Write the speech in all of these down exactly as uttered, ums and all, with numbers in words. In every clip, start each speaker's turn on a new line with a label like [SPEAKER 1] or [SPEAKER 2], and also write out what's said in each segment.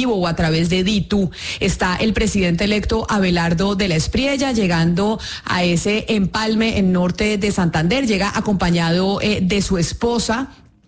[SPEAKER 1] vivo o a través de Ditu está el presidente electo Abelardo de la Espriella llegando a ese empalme en norte de Santander. Llega acompañado eh, de su esposa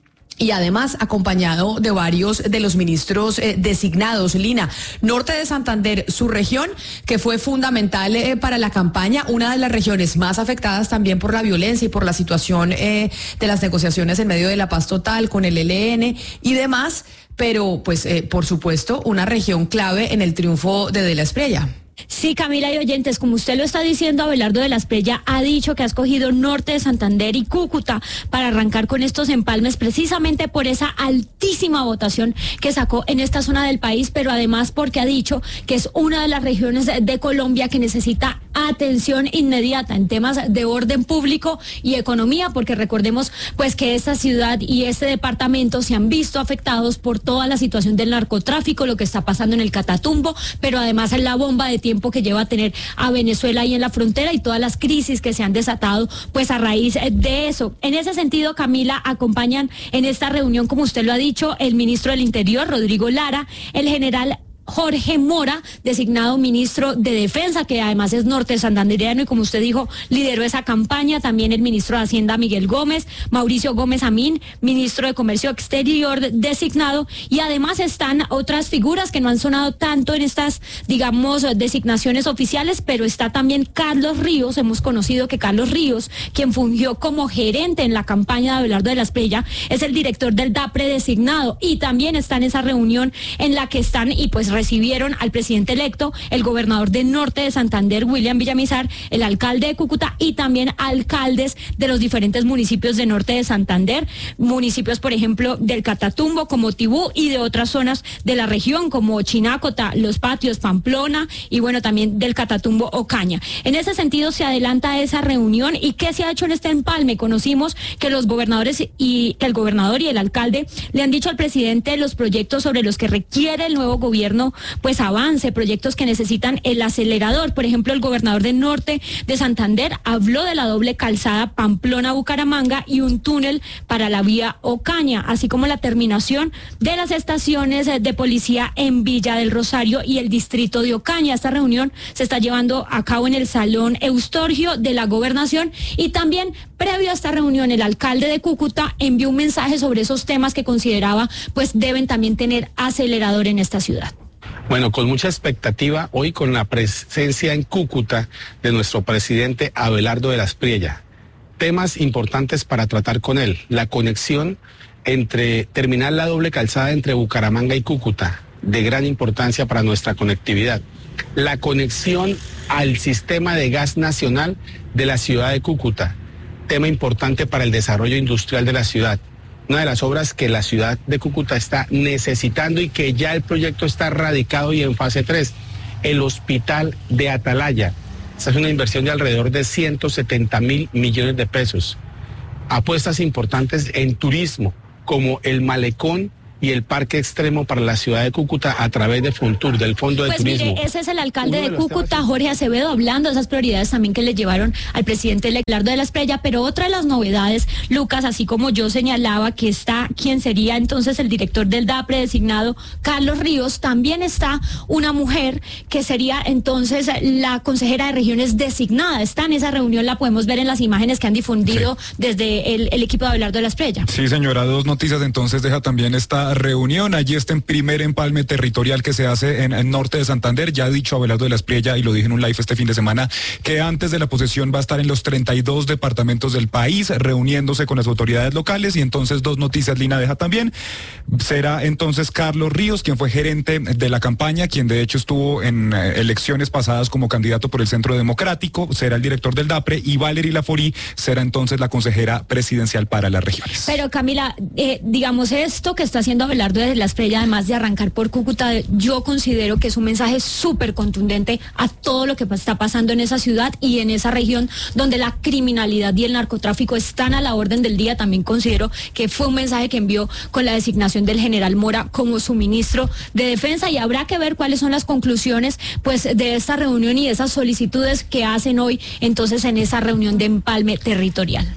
[SPEAKER 1] y además acompañado de varios de los ministros eh, designados. Lina, norte de Santander, su región que fue fundamental eh, para la campaña, una de las regiones más afectadas también por la violencia y por la situación eh, de las negociaciones en medio de la paz total con el E L N y demás, pero pues eh, por supuesto una región clave en el triunfo de De la Espriella.
[SPEAKER 2] Sí, Camila y oyentes, como usted lo está diciendo, Abelardo de la Espriella ha dicho que ha escogido norte de Santander y Cúcuta para arrancar con estos empalmes precisamente por esa altísima votación que sacó en esta zona del país, pero además porque ha dicho que es una de las regiones de Colombia que necesita atención inmediata en temas de orden público y economía, porque recordemos pues que esta ciudad y este departamento se han visto afectados por toda la situación del narcotráfico, lo que está pasando en el Catatumbo, pero además en la bomba de tiempo que lleva a tener a Venezuela ahí en la frontera y todas las crisis que se han desatado pues a raíz de eso. En ese sentido, Camila, acompañan en esta reunión, como usted lo ha dicho, el ministro del Interior, Rodrigo Lara, el general Jorge Mora, designado ministro de Defensa, que además es norte santandereano y como usted dijo, lideró esa campaña, también el ministro de Hacienda Miguel Gómez, Mauricio Gómez Amín, ministro de Comercio Exterior designado, y además están otras figuras que no han sonado tanto en estas, digamos, designaciones oficiales, pero está también Carlos Ríos. Hemos conocido que Carlos Ríos, quien fungió como gerente en la campaña de Abelardo de la Espriella, es el director del DAPRE designado, y también está en esa reunión en la que están y pues recibieron al presidente electo, el gobernador de norte de Santander, William Villamizar, el alcalde de Cúcuta y también alcaldes de los diferentes municipios de norte de Santander, municipios, por ejemplo, del Catatumbo, como Tibú, y de otras zonas de la región, como Chinácota, Los Patios, Pamplona, y bueno, también del Catatumbo, Ocaña. En ese sentido, se adelanta esa reunión. ¿Y qué se ha hecho en este empalme? Conocimos que los gobernadores y que el gobernador y el alcalde le han dicho al presidente los proyectos sobre los que requiere el nuevo gobierno pues avance, proyectos que necesitan el acelerador. Por ejemplo, el gobernador del norte de Santander habló de la doble calzada Pamplona-Bucaramanga y un túnel para la vía Ocaña, así como la terminación de las estaciones de policía en Villa del Rosario y el distrito de Ocaña. Esta reunión se está llevando a cabo en el Salón Eustorgio de la Gobernación, y también previo a esta reunión el alcalde de Cúcuta envió un mensaje sobre esos temas que consideraba pues deben también tener acelerador en esta ciudad.
[SPEAKER 3] Bueno, con mucha expectativa hoy con la presencia en Cúcuta de nuestro presidente Abelardo de la Espriella. Temas importantes para tratar con él: la conexión entre terminar la doble calzada entre Bucaramanga y Cúcuta, de gran importancia para nuestra conectividad. La conexión al sistema de gas nacional de la ciudad de Cúcuta, tema importante para el desarrollo industrial de la ciudad. Una de las obras que la ciudad de Cúcuta está necesitando y que ya el proyecto está radicado y en fase tres, el hospital de Atalaya. Esta es una inversión de alrededor de ciento setenta mil millones de pesos. Apuestas importantes en turismo, como el malecón y el parque extremo para la ciudad de Cúcuta a través de Fontur, del Fondo de
[SPEAKER 2] pues
[SPEAKER 3] Turismo.
[SPEAKER 2] Mire, ese es el alcalde de Cúcuta, Jorge Acevedo, hablando de esas prioridades también que le llevaron al presidente Abelardo de la Espriella. Pero otra de las novedades, Lucas, así como yo señalaba que está quien sería entonces el director del DAPRE designado, Carlos Ríos, también está una mujer que sería entonces la consejera de regiones designada. Está en esa reunión, la podemos ver en las imágenes que han difundido sí. desde el, el equipo de Abelardo de la Espriella.
[SPEAKER 4] Sí, señora, dos noticias entonces deja también esta reunión. Allí está en primer empalme territorial que se hace en el norte de Santander. Ya ha dicho Abelardo de la Espriella, y lo dije en un live este fin de semana, que antes de la posesión va a estar en los treinta y dos departamentos del país, reuniéndose con las autoridades locales. Y entonces dos noticias Lina deja también. Será entonces Carlos Ríos, quien fue gerente de la campaña, quien de hecho estuvo en eh, elecciones pasadas como candidato por el Centro Democrático, será el director del DAPRE, y Valery Laforí será entonces la consejera presidencial para las regiones.
[SPEAKER 2] Pero Camila, eh, digamos, esto que está haciendo Abelardo de la Espriella, además de arrancar por Cúcuta, yo considero que es un mensaje súper contundente a todo lo que está pasando en esa ciudad y en esa región donde la criminalidad y el narcotráfico están a la orden del día. También considero que fue un mensaje que envió con la designación del general Mora como su ministro de Defensa, y habrá que ver cuáles son las conclusiones pues de esta reunión y de esas solicitudes que hacen hoy entonces en esa reunión de empalme territorial.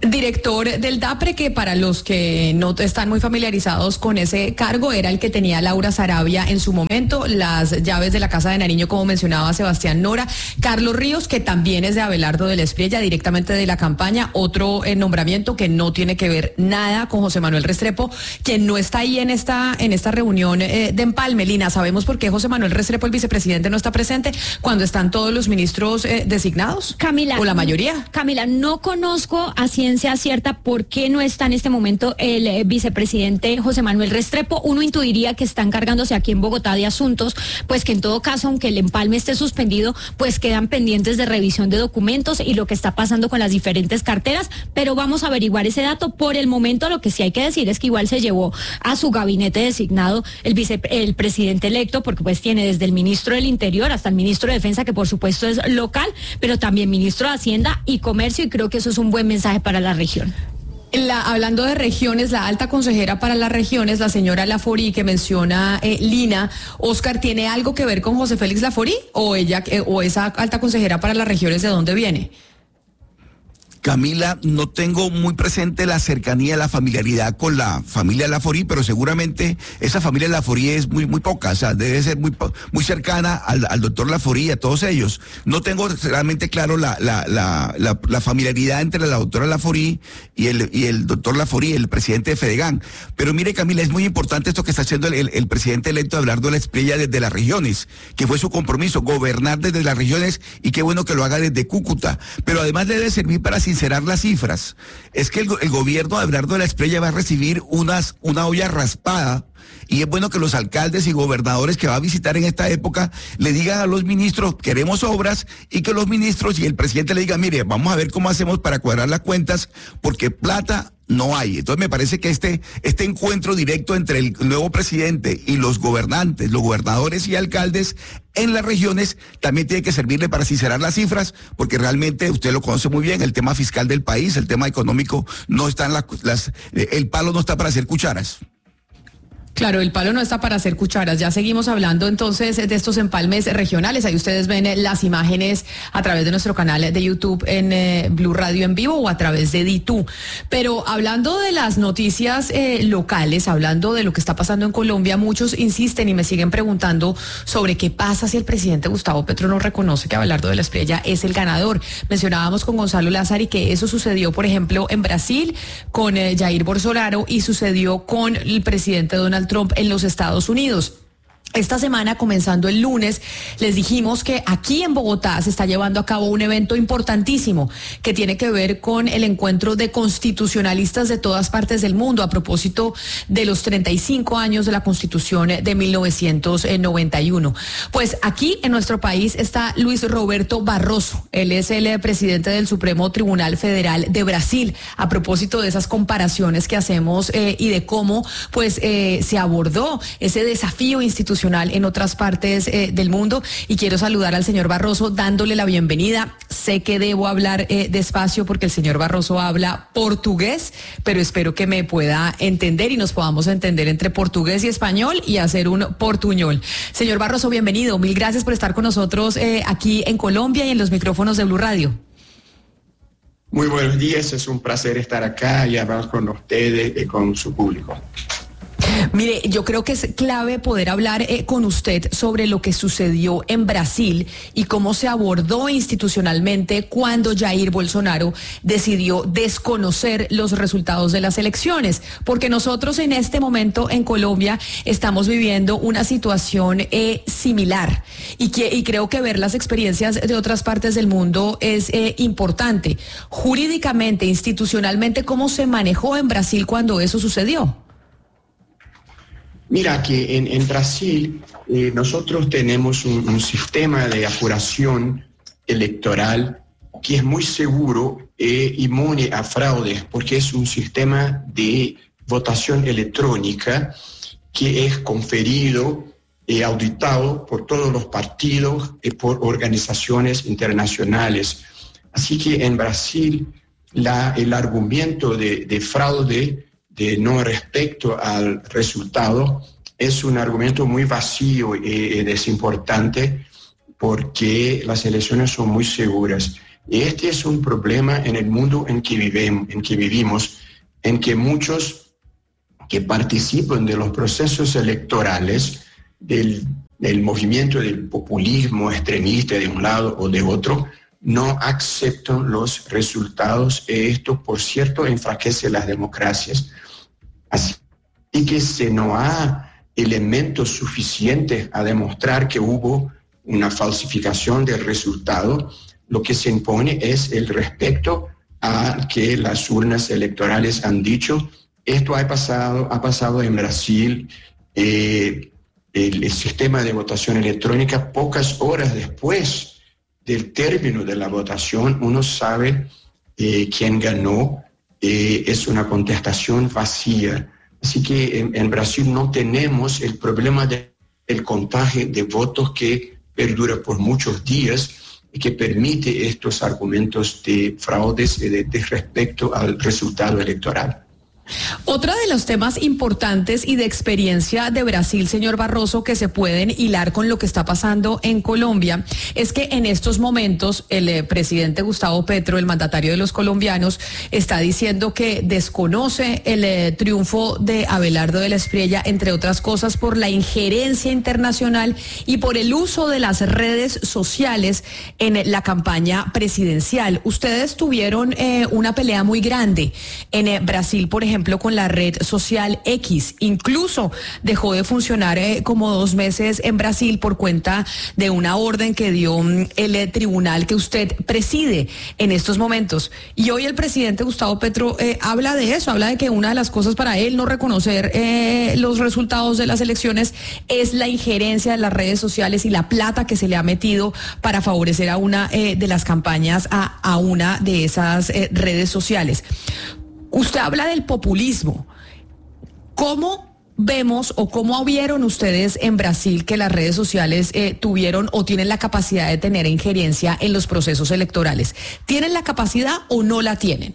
[SPEAKER 1] Director del DAPRE, que para los que no están muy familiarizados con ese cargo, era el que tenía Laura Sarabia en su momento, las llaves de la Casa de Nariño, como mencionaba Sebastián Nora, Carlos Ríos, que también es de Abelardo de la Espriella, directamente de la campaña, otro eh, nombramiento que no tiene que ver nada con José Manuel Restrepo, quien no está ahí en esta, en esta reunión eh, de empalme. Lina, ¿sabemos por qué José Manuel Restrepo, el vicepresidente, no está presente cuando están todos los ministros eh, designados?
[SPEAKER 2] Camila.
[SPEAKER 1] ¿O la mayoría?
[SPEAKER 2] Camila, no conozco a ciencia cierta por qué no está en este momento el eh, vicepresidente José Manuel Restrepo. Uno intuiría que está encargándose aquí en Bogotá de asuntos, pues que en todo caso, aunque el empalme esté suspendido, pues quedan pendientes de revisión de documentos y lo que está pasando con las diferentes carteras, pero vamos a averiguar ese dato. Por el momento, lo que sí hay que decir es que igual se llevó a su gabinete designado el vice, el presidente electo, porque pues tiene desde el ministro del Interior hasta el ministro de Defensa, que por supuesto es local, pero también ministro de Hacienda y Comercio, y creo que eso es un buen mensaje para la región.
[SPEAKER 1] La, hablando de regiones, la alta consejera para las regiones, la señora Laforí, que menciona eh, Lina, Oscar, ¿tiene algo que ver con José Félix Laforí? ¿O ella, eh, o esa alta consejera para las regiones, de dónde viene?
[SPEAKER 5] Camila, no tengo muy presente la cercanía, la familiaridad con la familia Laforí, pero seguramente esa familia Laforí es muy muy poca, o sea, debe ser muy muy cercana al, al doctor Laforí y a todos ellos. No tengo realmente claro la la, la, la, la familiaridad entre la doctora Laforí y el, y el doctor Laforí, el presidente de Fedegan. Pero mire, Camila, es muy importante esto que está haciendo el, el, el presidente electo Abelardo de la Espriella desde las regiones, que fue su compromiso, gobernar desde las regiones, y qué bueno que lo haga desde Cúcuta. Pero además debe servir para sincerar las cifras. Es que el, el gobierno de Abelardo de la Espriella va a recibir unas, una olla raspada, y es bueno que los alcaldes y gobernadores que va a visitar en esta época le digan a los ministros, queremos obras, y que los ministros y el presidente le digan, mire, vamos a ver cómo hacemos para cuadrar las cuentas, porque plata no hay. Entonces me parece que este, este encuentro directo entre el nuevo presidente y los gobernantes, los gobernadores y alcaldes en las regiones también tiene que servirle para sincerar las cifras, porque realmente usted lo conoce muy bien, el tema fiscal del país, el tema económico, no está en las, las el palo no está para hacer cucharas.
[SPEAKER 1] Claro, el palo no está para hacer cucharas. Ya seguimos hablando entonces de estos empalmes regionales. Ahí ustedes ven las imágenes a través de nuestro canal de YouTube en eh, Blue Radio en vivo o a través de Ditú. Pero hablando de las noticias eh, locales, hablando de lo que está pasando en Colombia, muchos insisten y me siguen preguntando sobre qué pasa si el presidente Gustavo Petro no reconoce que Abelardo de la Espriella es el ganador. Mencionábamos con Gonzalo Lázari que eso sucedió, por ejemplo, en Brasil con eh, Jair Bolsonaro, y sucedió con el presidente Donald Trump en los Estados Unidos. Esta semana, comenzando el lunes, les dijimos que aquí en Bogotá se está llevando a cabo un evento importantísimo que tiene que ver con el encuentro de constitucionalistas de todas partes del mundo a propósito de los treinta y cinco años de la Constitución de mil novecientos noventa y uno. Pues aquí en nuestro país está Luis Roberto Barroso. Él es el presidente del Supremo Tribunal Federal de Brasil, a propósito de esas comparaciones que hacemos eh, y de cómo pues eh, se abordó ese desafío institucional en otras partes eh, del mundo. Y quiero saludar al señor Barroso dándole la bienvenida. Sé que debo hablar eh, despacio porque el señor Barroso habla portugués, pero espero que me pueda entender y nos podamos entender entre portugués y español y hacer un portuñol. Señor Barroso, bienvenido. Mil gracias por estar con nosotros eh, aquí en Colombia y en los micrófonos de Blue Radio.
[SPEAKER 6] Muy buenos días, es un placer estar acá y hablar con ustedes y con su público.
[SPEAKER 1] Mire, yo creo que es clave poder hablar eh, con usted sobre lo que sucedió en Brasil y cómo se abordó institucionalmente cuando Jair Bolsonaro decidió desconocer los resultados de las elecciones, porque nosotros en este momento en Colombia estamos viviendo una situación eh, similar y, que, y creo que ver las experiencias de otras partes del mundo es eh, importante. Jurídicamente, institucionalmente, ¿cómo se manejó en Brasil cuando eso sucedió?
[SPEAKER 6] Mira que en, en Brasil eh, nosotros tenemos un, un sistema de apuración electoral que es muy seguro e inmune a fraudes, porque es un sistema de votación electrónica que es conferido y auditado por todos los partidos y por organizaciones internacionales. Así que en Brasil la, el argumento de, de fraude, de no respecto al resultado, es un argumento muy vacío y es importante porque las elecciones son muy seguras. Y este es un problema en el mundo en que, vivem, en que vivimos, en que muchos que participan de los procesos electorales, del, del movimiento del populismo extremista de un lado o de otro, no aceptan los resultados. Esto, por cierto, enfraquece las democracias. Así que si no hay elementos suficientes a demostrar que hubo una falsificación del resultado, lo que se impone es el respeto a que las urnas electorales han dicho. Esto ha pasado, ha pasado en Brasil. Eh, el, el sistema de votación electrónica, pocas horas después del término de la votación, uno sabe eh, quién ganó. Eh, es una contestación vacía. Así que en, en Brasil no tenemos el problema de, del contagio de votos que perdura por muchos días y que permite estos argumentos de fraudes y de, de respecto al resultado electoral.
[SPEAKER 1] Otro de los temas importantes y de experiencia de Brasil, señor Barroso, que se pueden hilar con lo que está pasando en Colombia, es que en estos momentos el eh, presidente Gustavo Petro, el mandatario de los colombianos, está diciendo que desconoce el eh, triunfo de Abelardo de la Espriella, entre otras cosas por la injerencia internacional y por el uso de las redes sociales en la campaña presidencial. Ustedes tuvieron eh, una pelea muy grande en eh, Brasil, por ejemplo, con la red social X. Incluso dejó de funcionar eh, como dos meses en Brasil por cuenta de una orden que dio mm, el eh, tribunal que usted preside en estos momentos. Y hoy el presidente Gustavo Petro eh, habla de eso, habla de que una de las cosas para él no reconocer eh, los resultados de las elecciones es la injerencia de las redes sociales y la plata que se le ha metido para favorecer a una eh, de las campañas a, a una de esas eh, redes sociales. Usted habla del populismo. ¿Cómo vemos o cómo vieron ustedes en Brasil que las redes sociales eh, tuvieron o tienen la capacidad de tener injerencia en los procesos electorales? ¿Tienen la capacidad o no la tienen?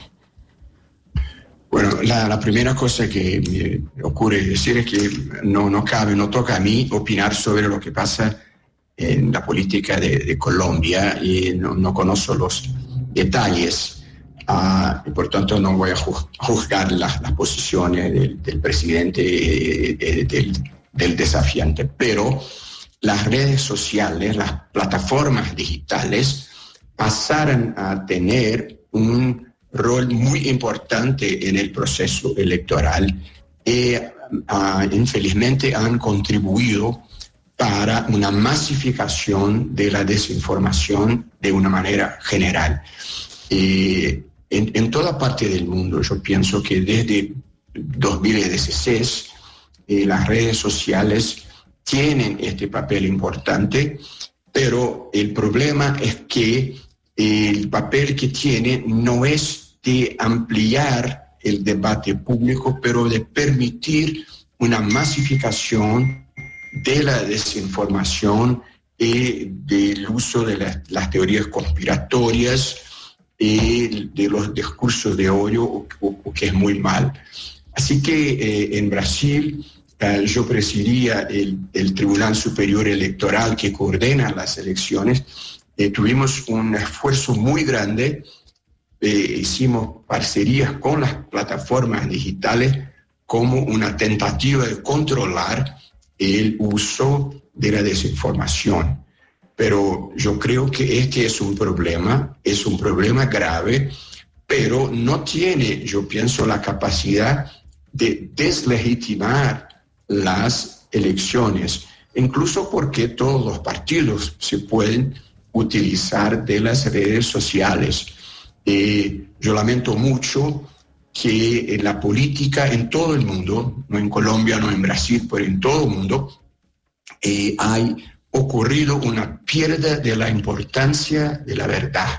[SPEAKER 6] Bueno, la, la primera cosa que me ocurre decir es que no, no cabe, no toca a mí opinar sobre lo que pasa en la política de, de Colombia y no, no conozco los detalles. Uh, y por tanto no voy a juzgar las, las posiciones del, del presidente, eh, eh, del, del desafiante, pero las redes sociales, las plataformas digitales pasaron a tener un rol muy importante en el proceso electoral y uh, infelizmente han contribuido para una masificación de la desinformación de una manera general. Eh, En, en toda parte del mundo, yo pienso que desde dos mil dieciséis eh, las redes sociales tienen este papel importante, pero el problema es que el papel que tiene no es de ampliar el debate público, pero de permitir una masificación de la desinformación y del uso de las, las teorías conspiratorias y de los discursos de odio, o, o, o que es muy mal. Así que eh, en Brasil eh, yo presidiría el, el Tribunal Superior Electoral que coordena las elecciones. Eh, tuvimos un esfuerzo muy grande, eh, hicimos parcerías con las plataformas digitales como una tentativa de controlar el uso de la desinformación. Pero yo creo que este es un problema, es un problema grave, pero no tiene, yo pienso, la capacidad de deslegitimar las elecciones, incluso porque todos los partidos se pueden utilizar de las redes sociales. Eh, yo lamento mucho que en la política en todo el mundo, no en Colombia, no en Brasil, pero en todo el mundo, eh, hay ocurrido una pérdida de la importancia de la verdad,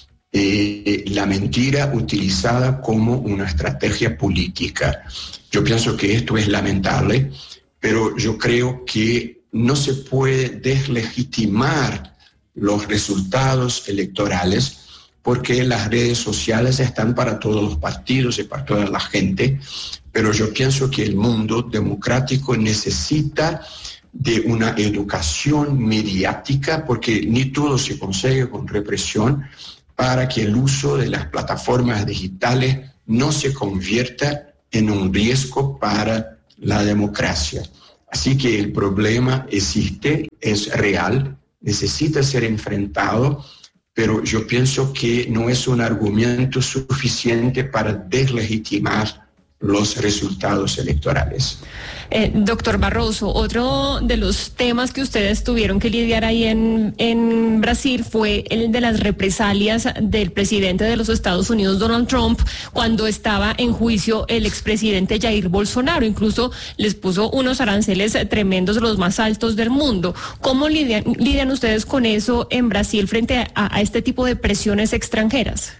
[SPEAKER 6] eh, la mentira utilizada como una estrategia política. Yo pienso que esto es lamentable, pero yo creo que no se puede deslegitimar los resultados electorales porque las redes sociales están para todos los partidos y para toda la gente, pero yo pienso que el mundo democrático necesita de una educación mediática, porque ni todo se consigue con represión, para que el uso de las plataformas digitales no se convierta en un riesgo para la democracia. Así que el problema existe, es real, necesita ser enfrentado, pero yo pienso que no es un argumento suficiente para deslegitimar los resultados electorales.
[SPEAKER 7] Eh, doctor Barroso, otro de los temas que ustedes tuvieron que lidiar ahí en, en Brasil fue el de las represalias del presidente de los Estados Unidos, Donald Trump, cuando estaba en juicio el expresidente Jair Bolsonaro. Incluso les puso unos aranceles tremendos, los más altos del mundo. ¿Cómo lidian, lidian ustedes con eso en Brasil frente a, a este tipo de presiones extranjeras?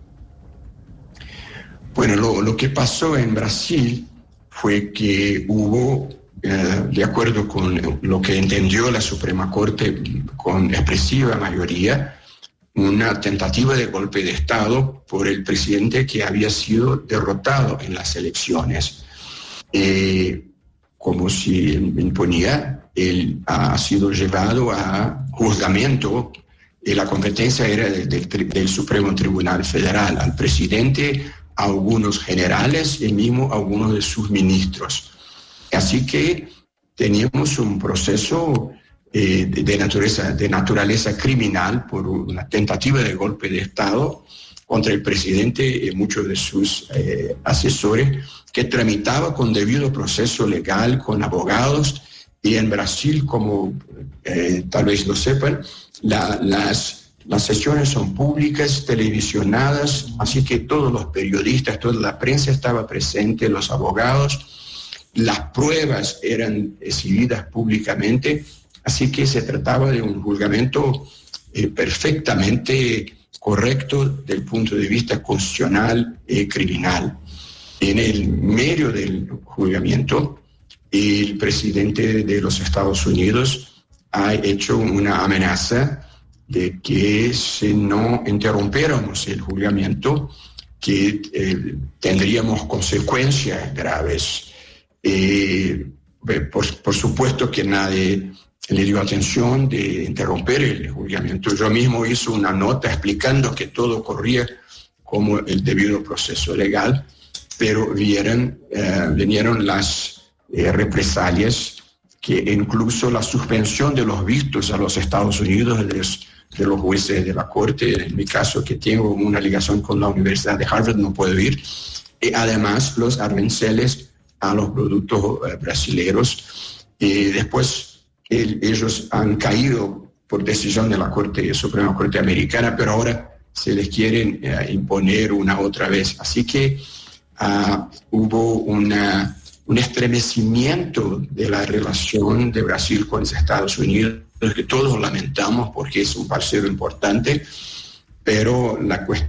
[SPEAKER 6] Bueno, lo, lo que pasó en Brasil fue que hubo, eh, de acuerdo con lo que entendió la Suprema Corte con expresiva mayoría, una tentativa de golpe de Estado por el presidente que había sido derrotado en las elecciones. Eh, como si imponía, él ha sido llevado a juzgamiento y la competencia era del, del, del Supremo Tribunal Federal. Al presidente, a algunos generales y mismo a algunos de sus ministros. Así que teníamos un proceso eh, de, de, naturaleza, de naturaleza criminal por una tentativa de golpe de Estado contra el presidente y muchos de sus eh, asesores, que tramitaba con debido proceso legal, con abogados, y en Brasil, como eh, tal vez lo sepan, la, las... Las sesiones son públicas, televisionadas, así que todos los periodistas, toda la prensa estaba presente, los abogados, las pruebas eran exhibidas públicamente, así que se trataba de un juzgamiento eh, perfectamente correcto desde el punto de vista constitucional y criminal. En el medio del juzgamiento, el presidente de los Estados Unidos ha hecho una amenaza de que si no interrumpiéramos el juzgamiento, que eh, tendríamos consecuencias graves. Eh, por, por supuesto que nadie le dio atención de interrumpir el juzgamiento. Yo mismo hice una nota explicando que todo corría como el debido proceso legal, pero vieron, eh, vinieron las eh, represalias, que incluso la suspensión de los vistos a los Estados Unidos de los, de los jueces de la Corte. En mi caso, que tengo una ligación con la Universidad de Harvard, no puedo ir. Y además los aranceles a los productos eh, brasileños. Y después el, ellos han caído por decisión de la Corte, Suprema Corte Americana, pero ahora se les quieren eh, imponer una otra vez. Así que uh, hubo una, un estremecimiento de la relación de Brasil con los Estados Unidos, que todos lamentamos porque es un parcero importante, pero la cuestión...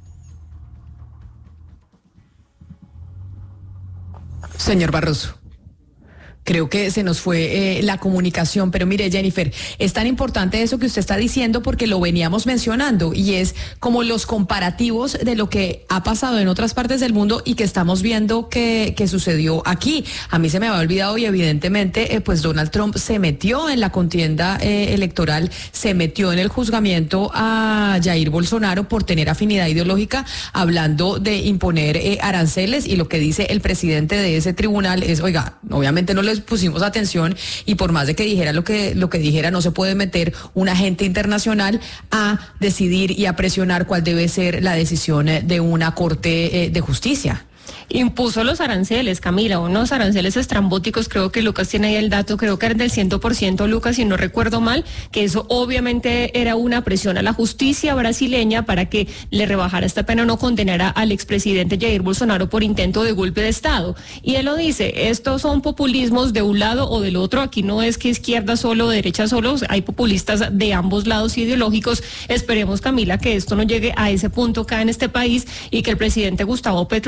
[SPEAKER 1] Señor Barroso, creo que se nos fue eh, la comunicación, pero mire, Jennifer, es tan importante eso que usted está diciendo porque lo veníamos mencionando y es como los comparativos de lo que ha pasado en otras partes del mundo y que estamos viendo que, que sucedió aquí. A mí se me había olvidado y evidentemente eh, pues Donald Trump se metió en la contienda eh, electoral, se metió en el juzgamiento a Jair Bolsonaro por tener afinidad ideológica, hablando de imponer eh, aranceles, y lo que dice el presidente de ese tribunal es, oiga, obviamente no le pusimos atención y por más de que dijera lo que lo que dijera, no se puede meter un agente internacional a decidir y a presionar cuál debe ser la decisión de una corte eh, de justicia.
[SPEAKER 7] Impuso los aranceles, Camila, unos aranceles estrambóticos, creo que Lucas tiene ahí el dato, creo que eran del cien por ciento, Lucas, si no recuerdo mal, que eso obviamente era una presión a la justicia brasileña para que le rebajara esta pena, no condenara al expresidente Jair Bolsonaro por intento de golpe de Estado. Y él lo dice, estos son populismos de un lado o del otro, aquí no es que izquierda solo, derecha solo, hay populistas de ambos lados ideológicos. Esperemos, Camila, que esto no llegue a ese punto acá en este país y que el presidente Gustavo Petro realmente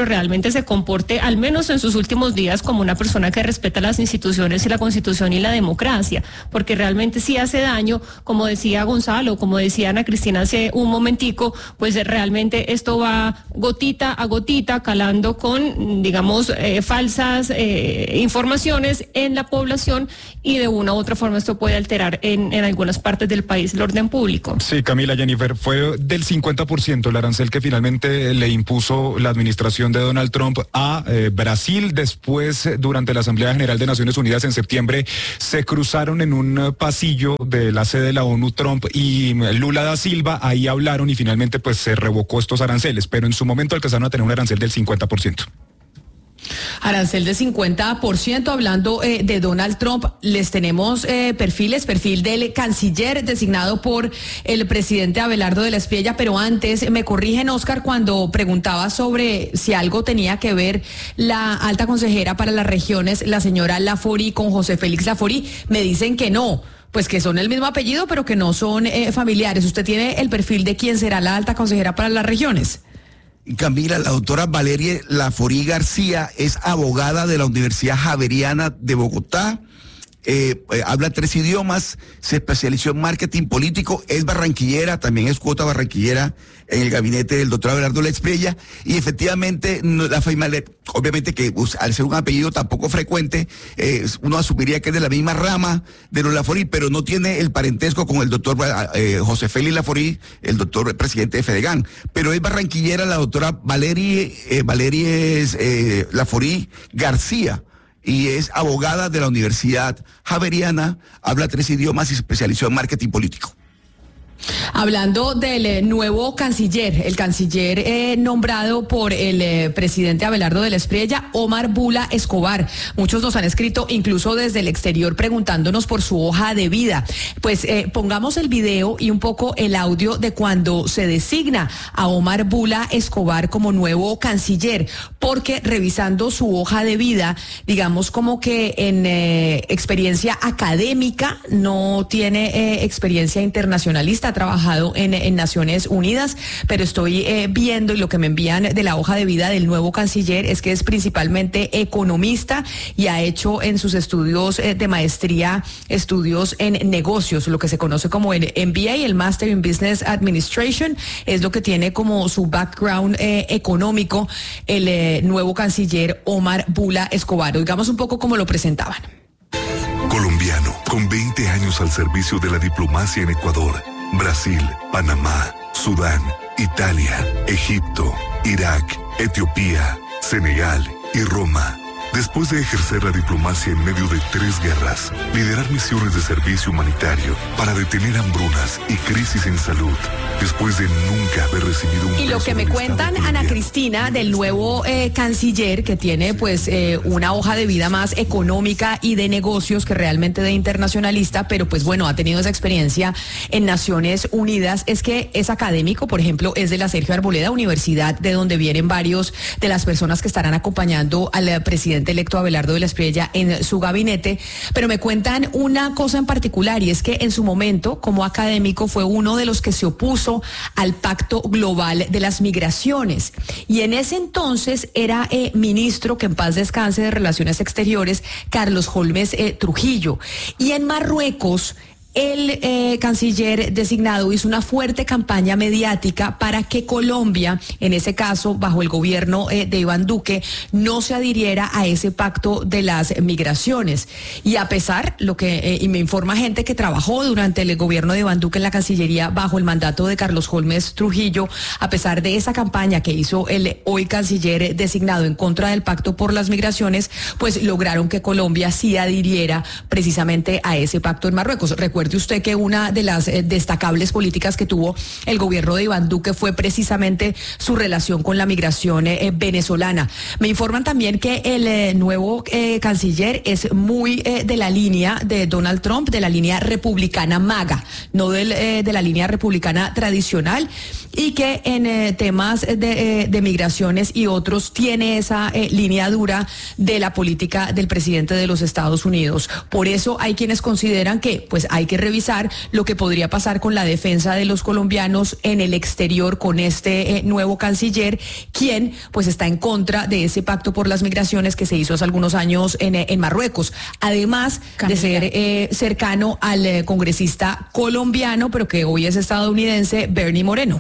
[SPEAKER 7] presidente se comporte, al menos en sus últimos días, como una persona que respeta las instituciones y la Constitución y la democracia, porque realmente sí hace daño, como decía Gonzalo, como decía Ana Cristina hace un momentico, pues realmente esto va gotita a gotita calando con, digamos, eh, falsas eh, informaciones en la población, y de una u otra forma esto puede alterar en, en algunas partes del país el orden público.
[SPEAKER 4] Sí, Camila, Jennifer, fue del cincuenta por ciento el arancel que finalmente le impuso la administración de Donald Trump a eh, Brasil. Después, durante la Asamblea General de Naciones Unidas en septiembre, se cruzaron en un pasillo de la sede de la ONU Trump y Lula da Silva. Ahí hablaron y finalmente pues se revocó estos aranceles, pero en su momento alcanzaron a tener un arancel del cincuenta por ciento.
[SPEAKER 1] Arancel de cincuenta por ciento. Hablando eh, de Donald Trump, les tenemos eh, perfiles, perfil del canciller designado por el presidente Abelardo de la Espriella, pero antes me corrigen, Oscar, cuando preguntaba sobre si algo tenía que ver la alta consejera para las regiones, la señora Laforí, con José Félix Laforí. Me dicen que no, pues que son el mismo apellido, pero que no son eh, familiares. ¿Usted tiene el perfil de quién será la alta consejera para las regiones?
[SPEAKER 5] Camila, la doctora Valeria Laforí García es abogada de la Universidad Javeriana de Bogotá, eh, eh, habla tres idiomas, se especializó en marketing político, es barranquillera, también es cuota barranquillera en el gabinete del doctor Abelardo de la Espriella, y efectivamente no, la familia, obviamente que pues, al ser un apellido tampoco frecuente, eh, uno asumiría que es de la misma rama de los Laforí, pero no tiene el parentesco con el doctor eh, José Félix Laforí, el doctor presidente de Fedegan, pero es barranquillera la doctora Valeria eh, Valeria eh, Laforí García, y es abogada de la Universidad Javeriana, habla tres idiomas y se especializó en marketing político.
[SPEAKER 1] Hablando del eh, nuevo canciller, el canciller eh, nombrado por el eh, presidente Abelardo de la Espriella, Omar Bula Escobar. Muchos nos han escrito, incluso desde el exterior, preguntándonos por su hoja de vida. Pues eh, pongamos el video y un poco el audio de cuando se designa a Omar Bula Escobar como nuevo canciller, porque revisando su hoja de vida, digamos como que en eh, experiencia académica no tiene eh, experiencia internacionalista, ha trabajado en, en Naciones Unidas, pero estoy eh, viendo, y lo que me envían de la hoja de vida del nuevo canciller es que es principalmente economista y ha hecho en sus estudios eh, de maestría estudios en negocios, lo que se conoce como el M B A, el Master in Business Administration, es lo que tiene como su background eh, económico el eh, nuevo canciller Omar Bula Escobar. Oigamos un poco cómo lo presentaban.
[SPEAKER 8] Colombiano, con veinte años al servicio de la diplomacia en Ecuador, Brasil, Panamá, Sudán, Italia, Egipto, Irak, Etiopía, Senegal y Roma. Después de ejercer la diplomacia en medio de tres guerras, liderar misiones de servicio humanitario para detener hambrunas y crisis en salud, después de nunca haber recibido un
[SPEAKER 1] Y lo que me cuentan, Ana Cristina, del nuevo eh, canciller, que tiene pues eh, una hoja de vida más económica y de negocios que realmente de internacionalista, pero pues bueno, ha tenido esa experiencia en Naciones Unidas, es que es académico. Por ejemplo, es de la Sergio Arboleda, universidad de donde vienen varios de las personas que estarán acompañando al eh, presidente electo Abelardo de la Espriella en su gabinete, pero me cuentan una cosa en particular, y es que en su momento, como académico, fue uno de los que se opuso al Pacto Global de las Migraciones, y en ese entonces era eh, ministro, que en paz descanse, de Relaciones Exteriores, Carlos Holmes eh, Trujillo, y en Marruecos el eh, canciller designado hizo una fuerte campaña mediática para que Colombia, en ese caso bajo el gobierno eh, de Iván Duque, no se adhiriera a ese pacto de las migraciones. Y a pesar, lo que eh, y me informa gente que trabajó durante el gobierno de Iván Duque en la Cancillería bajo el mandato de Carlos Holmes Trujillo, a pesar de esa campaña que hizo el hoy canciller designado en contra del pacto por las migraciones, pues lograron que Colombia sí adhiriera precisamente a ese pacto en Marruecos. Recuerde usted que una de las eh, destacables políticas que tuvo el gobierno de Iván Duque fue precisamente su relación con la migración eh, venezolana. Me informan también que el eh, nuevo eh, canciller es muy eh, de la línea de Donald Trump, de la línea republicana MAGA, no del, eh, de la línea republicana tradicional, y que en eh, temas de, eh, de migraciones y otros tiene esa eh, línea dura de la política del presidente de los Estados Unidos. Por eso hay quienes consideran que pues hay que revisar lo que podría pasar con la defensa de los colombianos en el exterior con este eh, nuevo canciller, quien pues está en contra de ese pacto por las migraciones que se hizo hace algunos años en, en Marruecos, además Camila. de ser eh, cercano al eh, congresista colombiano, pero que hoy es estadounidense, Bernie Moreno.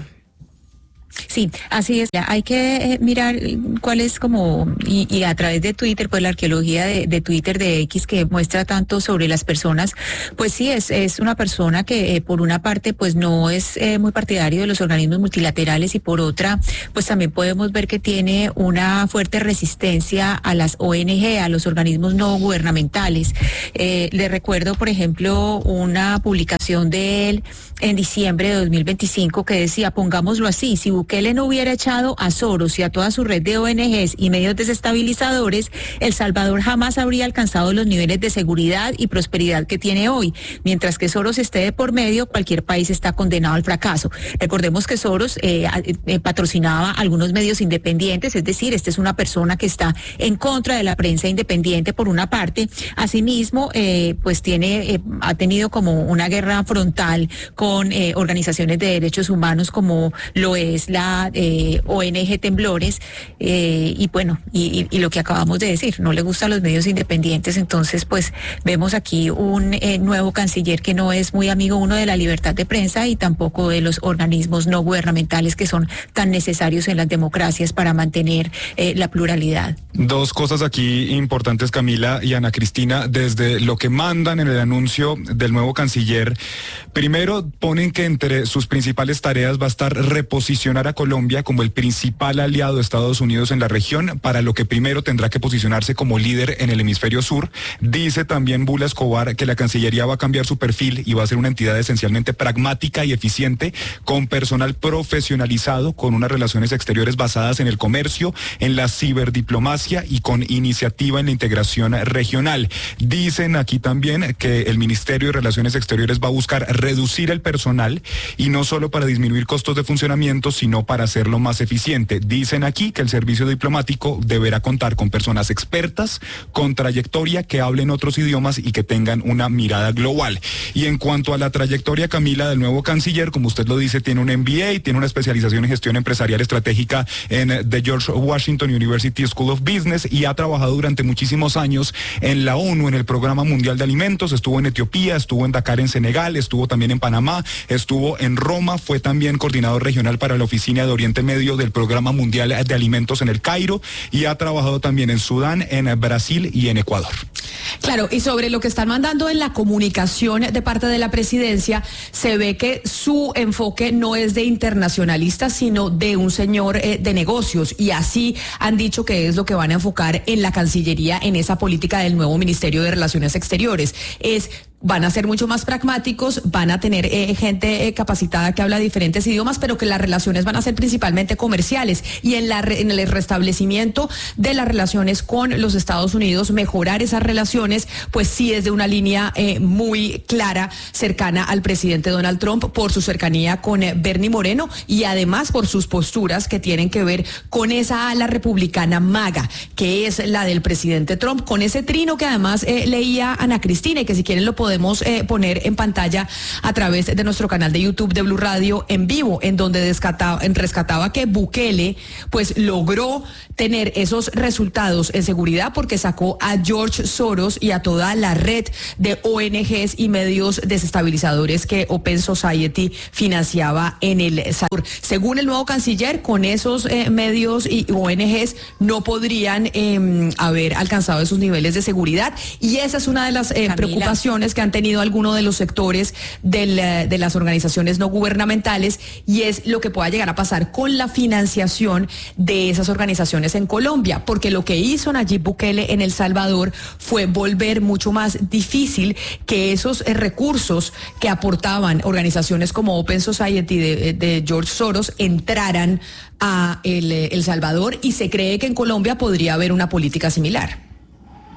[SPEAKER 9] Sí, así es. Hay que eh, mirar cuál es como, y, y a través de Twitter, pues la arqueología de, de Twitter de X que muestra tanto sobre las personas, pues sí, es, es una persona que eh, por una parte pues no es eh, muy partidario de los organismos multilaterales y por otra pues también podemos ver que tiene una fuerte resistencia a las O N G, a los organismos no gubernamentales. Eh, le recuerdo, por ejemplo, una publicación de él en diciembre de dos mil veinticinco que decía, pongámoslo así, si Bukele no hubiera echado a Soros y a toda su red de O N Ges y medios desestabilizadores, El Salvador jamás habría alcanzado los niveles de seguridad y prosperidad que tiene hoy. Mientras que Soros esté de por medio, cualquier país está condenado al fracaso. Recordemos que Soros eh, eh, patrocinaba algunos medios independientes, es decir, esta es una persona que está en contra de la prensa independiente por una parte. Asimismo, eh, pues tiene, eh, ha tenido como una guerra frontal con eh, organizaciones de derechos humanos como lo es la eh, O N G Temblores, eh, y bueno, y, y lo que acabamos de decir, no le gustan los medios independientes, entonces pues vemos aquí un eh, nuevo canciller que no es muy amigo uno de la libertad de prensa y tampoco de los organismos no gubernamentales que son tan necesarios en las democracias para mantener eh, la pluralidad.
[SPEAKER 4] Dos cosas aquí importantes, Camila y Ana Cristina, desde lo que mandan en el anuncio del nuevo canciller. Primero, ponen que entre sus principales tareas va a estar reposicionar a Colombia como el principal aliado de Estados Unidos en la región, para lo que primero tendrá que posicionarse como líder en el hemisferio sur. Dice también Bula Escobar que la Cancillería va a cambiar su perfil y va a ser una entidad esencialmente pragmática y eficiente, con personal profesionalizado, con unas relaciones exteriores basadas en el comercio, en la ciberdiplomacia y con iniciativa en la integración regional. Dicen aquí también que el Ministerio de Relaciones Exteriores va a buscar reducir el personal, y no solo para disminuir costos de funcionamiento, sino para hacerlo más eficiente. Dicen aquí que el servicio diplomático deberá contar con personas expertas, con trayectoria, que hablen otros idiomas y que tengan una mirada global. Y en cuanto a la trayectoria, Camila, del nuevo canciller, como usted lo dice, tiene un M B A, tiene una especialización en gestión empresarial estratégica en The George Washington University School of Business y ha trabajado durante muchísimos años en la ONU, en el Programa Mundial de Alimentos, estuvo en Etiopía, estuvo en Dakar en Senegal, estuvo también en Panamá, estuvo en Roma, fue también coordinador regional para la Oficina de Oriente Medio del Programa Mundial de Alimentos en el Cairo y ha trabajado también en Sudán, en Brasil y en Ecuador.
[SPEAKER 1] Claro, y sobre lo que están mandando en la comunicación de parte de la presidencia, se ve que su enfoque no es de internacionalista, sino de un señor eh, de negocios, y así han dicho que es lo que van a enfocar en la Cancillería, en esa política del nuevo Ministerio de Relaciones Exteriores. Es van a ser mucho más pragmáticos, van a tener eh, gente eh, capacitada que habla diferentes idiomas, pero que las relaciones van a ser principalmente comerciales, y en, la, en el restablecimiento de las relaciones con los Estados Unidos, mejorar esas relaciones, pues sí es de una línea eh, muy clara, cercana al presidente Donald Trump, por su cercanía con eh, Bernie Moreno, y además por sus posturas que tienen que ver con esa ala republicana MAGA, que es la del presidente Trump, con ese trino que además eh, leía Ana Cristina, y que si quieren lo podemos podemos eh, poner en pantalla a través de nuestro canal de YouTube de Blue Radio en vivo, en donde descataba, en rescataba que Bukele pues logró tener esos resultados en seguridad porque sacó a George Soros y a toda la red de O N Ges y medios desestabilizadores que Open Society financiaba en el Salvador. Según el nuevo canciller, con esos eh, medios y O N Ges no podrían eh, haber alcanzado esos niveles de seguridad, y esa es una de las eh, preocupaciones que han tenido algunos de los sectores del, de las organizaciones no gubernamentales, y es lo que pueda llegar a pasar con la financiación de esas organizaciones en Colombia, porque lo que hizo Nayib Bukele en El Salvador fue volver mucho más difícil que esos eh, recursos que aportaban organizaciones como Open Society de, de George Soros entraran a El, El Salvador, y se cree que en Colombia podría haber una política similar.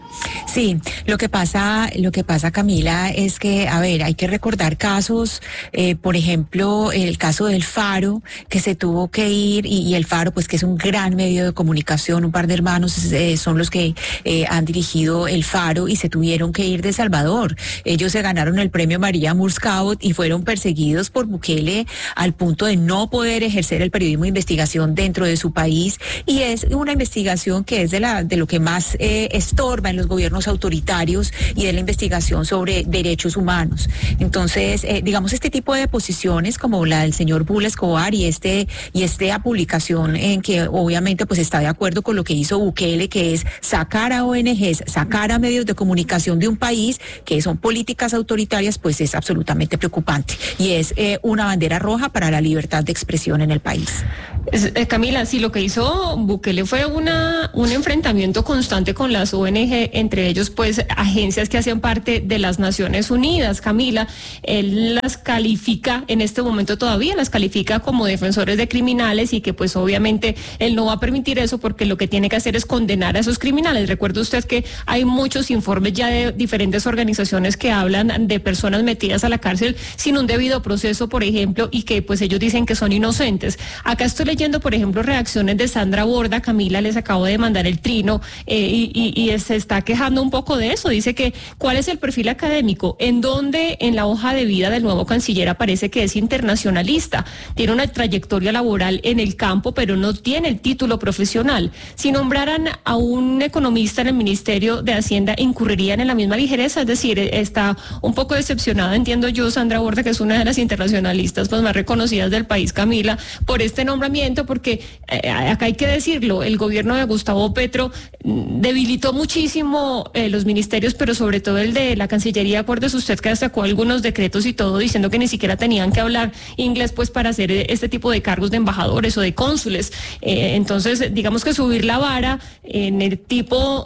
[SPEAKER 9] Sí, lo que pasa, lo que pasa, Camila, es que, a ver, hay que recordar casos, eh, por ejemplo, el caso del Faro, que se tuvo que ir, y, y el Faro, pues que es un gran medio de comunicación, un par de hermanos eh, son los que eh, han dirigido el Faro y se tuvieron que ir de Salvador. Ellos se ganaron el premio María Murskaut y fueron perseguidos por Bukele al punto de no poder ejercer el periodismo de investigación dentro de su país, y es una investigación que es de la de lo que más eh, estorba en los gobiernos autoritarios y de la investigación sobre derechos humanos. Entonces, eh, digamos, este tipo de posiciones como la del señor Bula Escobar y este y esta publicación en que obviamente pues está de acuerdo con lo que hizo Bukele, que es sacar a O N Ges, sacar a medios de comunicación de un país que son políticas autoritarias, pues es absolutamente preocupante y es eh, una bandera roja para la libertad de expresión en el país.
[SPEAKER 7] Eh, Camila, sí, lo que hizo Bukele fue una un enfrentamiento constante con las O N Ge, entre ellos pues agencias que hacen parte de las Naciones Unidas. Camila, él las califica, en este momento todavía las califica como defensores de criminales y que pues obviamente él no va a permitir eso porque lo que tiene que hacer es condenar a esos criminales. Recuerde usted que hay muchos informes ya de diferentes organizaciones que hablan de personas metidas a la cárcel sin un debido proceso, por ejemplo, y que pues ellos dicen que son inocentes. Acá estoy leyendo, por ejemplo, reacciones de Sandra Borda. Camila, les acabo de mandar el trino eh, y, y, y se está quejando un poco de eso. Dice que ¿cuál es el perfil académico? En donde en la hoja de vida del nuevo canciller aparece que es internacionalista, tiene una trayectoria laboral en el campo, pero no tiene el título profesional. Si nombraran a un economista en el Ministerio de Hacienda, incurrirían en la misma ligereza, es decir, está un poco decepcionada, entiendo yo, Sandra Borda, que es una de las internacionalistas pues más reconocidas del país, Camila, por este nombramiento, porque eh, acá hay que decirlo, el gobierno de Gustavo Petro debilitó muchísimo eh, los ministerios, pero sobre todo el de la Cancillería. Acuérdese usted que sacó algunos decretos y todo diciendo que ni siquiera tenían que hablar inglés pues para hacer este tipo de cargos de embajadores o de cónsules. Eh, entonces, digamos que subir la vara en el tipo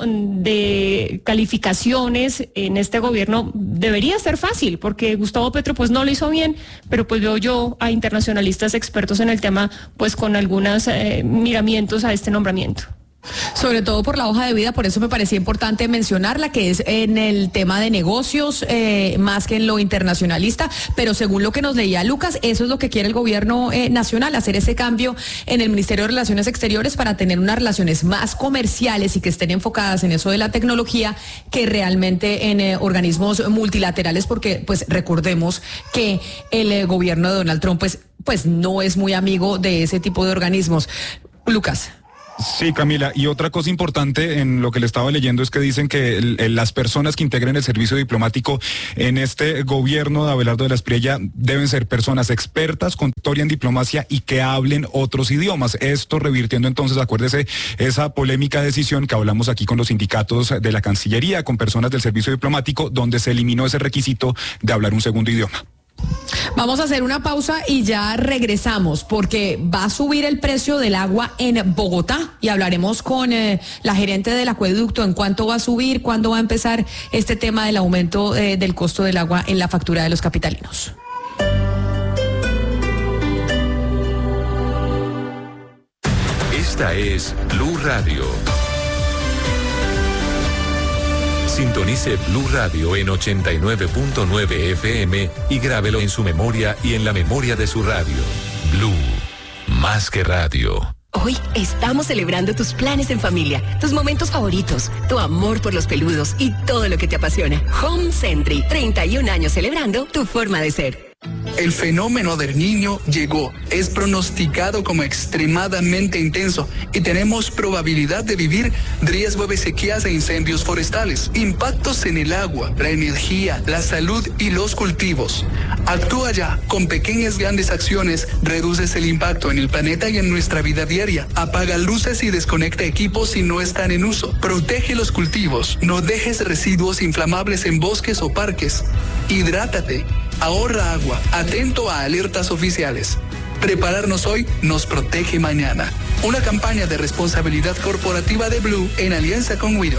[SPEAKER 7] de calificaciones en este gobierno debería ser fácil, porque Gustavo Petro pues no lo hizo bien, pero pues veo yo a internacionalistas expertos en el tema pues con algunos eh, miramientos a este nombramiento.
[SPEAKER 1] Sobre todo por la hoja de vida, por eso me parecía importante mencionarla, que es en el tema de negocios, eh, más que en lo internacionalista, pero según lo que nos leía Lucas, eso es lo que quiere el gobierno eh, nacional, hacer ese cambio en el Ministerio de Relaciones Exteriores para tener unas relaciones más comerciales y que estén enfocadas en eso de la tecnología que realmente en eh, organismos multilaterales, porque pues recordemos que el eh, gobierno de Donald Trump pues, pues no es muy amigo de ese tipo de organismos. Lucas.
[SPEAKER 4] Sí, Camila, y otra cosa importante en lo que le estaba leyendo es que dicen que el, el, las personas que integren el servicio diplomático en este gobierno de Abelardo de la Espriella deben ser personas expertas con historia en diplomacia y que hablen otros idiomas. Esto revirtiendo entonces, acuérdese, esa polémica decisión que hablamos aquí con los sindicatos de la Cancillería, con personas del servicio diplomático, donde se eliminó ese requisito de hablar un segundo idioma.
[SPEAKER 1] Vamos a hacer una pausa y ya regresamos porque va a subir el precio del agua en Bogotá y hablaremos con eh, la gerente del acueducto en cuánto va a subir, cuándo va a empezar este tema del aumento eh, del costo del agua en la factura de los capitalinos.
[SPEAKER 10] Esta es Blue Radio. Sintonice Blue Radio en ochenta y nueve punto nueve F M y grábelo en su memoria y en la memoria de su radio. Blue, más que radio.
[SPEAKER 11] Hoy estamos celebrando tus planes en familia, tus momentos favoritos, tu amor por los peludos y todo lo que te apasiona. Home Sentry, treinta y un años celebrando tu forma de ser.
[SPEAKER 12] El fenómeno del Niño llegó, es pronosticado como extremadamente intenso y tenemos probabilidad de vivir riesgo de sequías e incendios forestales, impactos en el agua, la energía, la salud y los cultivos. Actúa ya, con pequeñas grandes acciones reduces el impacto en el planeta y en nuestra vida diaria. Apaga luces y desconecta equipos si no están en uso. Protege los cultivos, no dejes residuos inflamables en bosques o parques. Hidrátate. Ahorra agua, atento a alertas oficiales. Prepararnos hoy nos protege mañana. Una campaña de responsabilidad corporativa de Blue en alianza con Wido.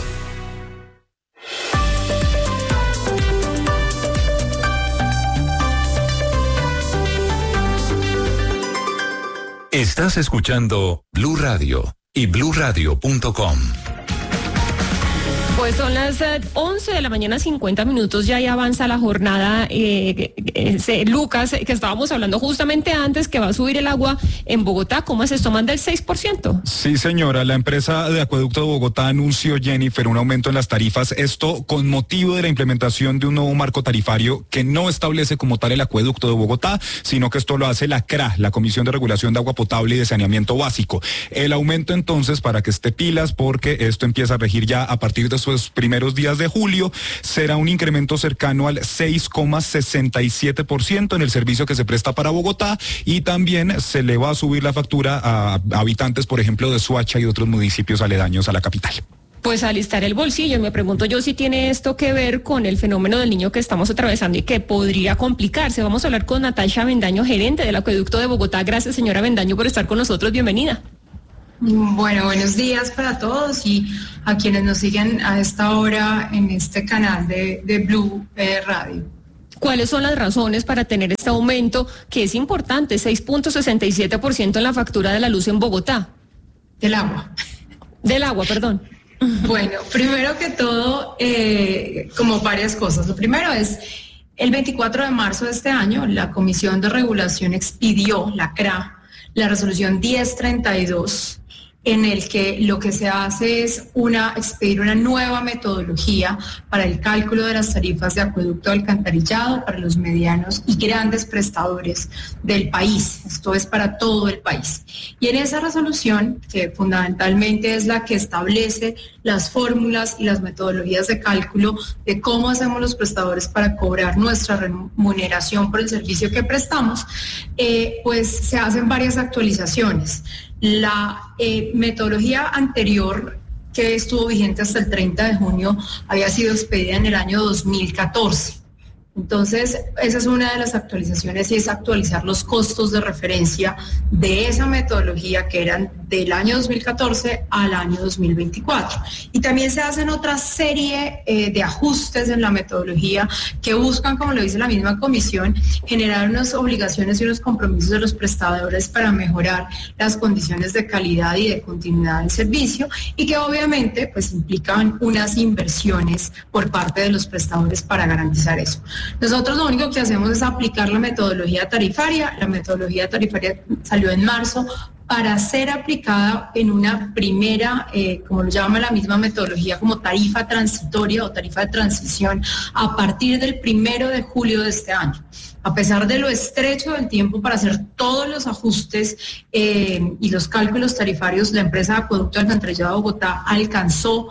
[SPEAKER 10] Estás escuchando Blue Radio y blue radio punto com.
[SPEAKER 7] Pues son las eh, once de la mañana, cincuenta minutos, ya ahí avanza la jornada. Eh, eh, eh, Lucas, eh, que estábamos hablando justamente antes, que va a subir el agua en Bogotá, ¿cómo es esto? ¿Más del seis por ciento?
[SPEAKER 4] Sí, señora, la empresa de Acueducto de Bogotá anunció, Jennifer, un aumento en las tarifas, esto con motivo de la implementación de un nuevo marco tarifario que no establece como tal el Acueducto de Bogotá, sino que esto lo hace la C R A, la Comisión de Regulación de Agua Potable y de Saneamiento Básico. El aumento entonces, para que esté pilas, porque esto empieza a regir ya a partir de sus primeros días de julio, será un incremento cercano al seis coma sesenta y siete por ciento en el servicio que se presta para Bogotá, y también se le va a subir la factura a habitantes, por ejemplo, de Soacha y otros municipios aledaños a la capital.
[SPEAKER 7] Pues alistar el bolsillo. Me pregunto yo si tiene esto que ver con el fenómeno del niño que estamos atravesando y que podría complicarse. Vamos a hablar con Natasha Avendaño, gerente del Acueducto de Bogotá. Gracias, señora Avendaño, por estar con nosotros. Bienvenida.
[SPEAKER 13] Bueno, buenos días para todos y a quienes nos siguen a esta hora en este canal de, de Blue eh, Radio.
[SPEAKER 7] ¿Cuáles son las razones para tener este aumento que es importante, seis punto sesenta y siete por ciento en la factura de la luz en Bogotá?
[SPEAKER 13] Del agua.
[SPEAKER 7] Del agua, perdón.
[SPEAKER 13] Bueno, primero que todo, eh, como varias cosas. Lo primero es, el veinticuatro de marzo de este año, la Comisión de Regulación expidió, la C R A, la resolución diez treinta y dos, en el que lo que se hace es una, expedir una nueva metodología para el cálculo de las tarifas de acueducto de alcantarillado para los medianos y grandes prestadores del país. Esto es para todo el país. Y en esa resolución, que fundamentalmente es la que establece las fórmulas y las metodologías de cálculo de cómo hacemos los prestadores para cobrar nuestra remuneración por el servicio que prestamos, eh, pues se hacen varias actualizaciones. La eh, metodología anterior, que estuvo vigente hasta el treinta de junio, había sido expedida en el año dos mil catorce. Entonces, esa es una de las actualizaciones, y es actualizar los costos de referencia de esa metodología que eran del año dos mil catorce al año dos mil veinticuatro. Y también se hacen otra serie eh, de ajustes en la metodología que buscan, como lo dice la misma comisión, generar unas obligaciones y unos compromisos de los prestadores para mejorar las condiciones de calidad y de continuidad del servicio, y que obviamente pues implican unas inversiones por parte de los prestadores para garantizar eso. Nosotros lo único que hacemos es aplicar la metodología tarifaria. La metodología tarifaria salió en marzo para ser aplicada en una primera, eh, como lo llama la misma metodología, como tarifa transitoria o tarifa de transición a partir del primero de julio de este año. A pesar de lo estrecho del tiempo para hacer todos los ajustes eh, y los cálculos tarifarios, la empresa de Acueducto de Alcantarillado de Bogotá alcanzó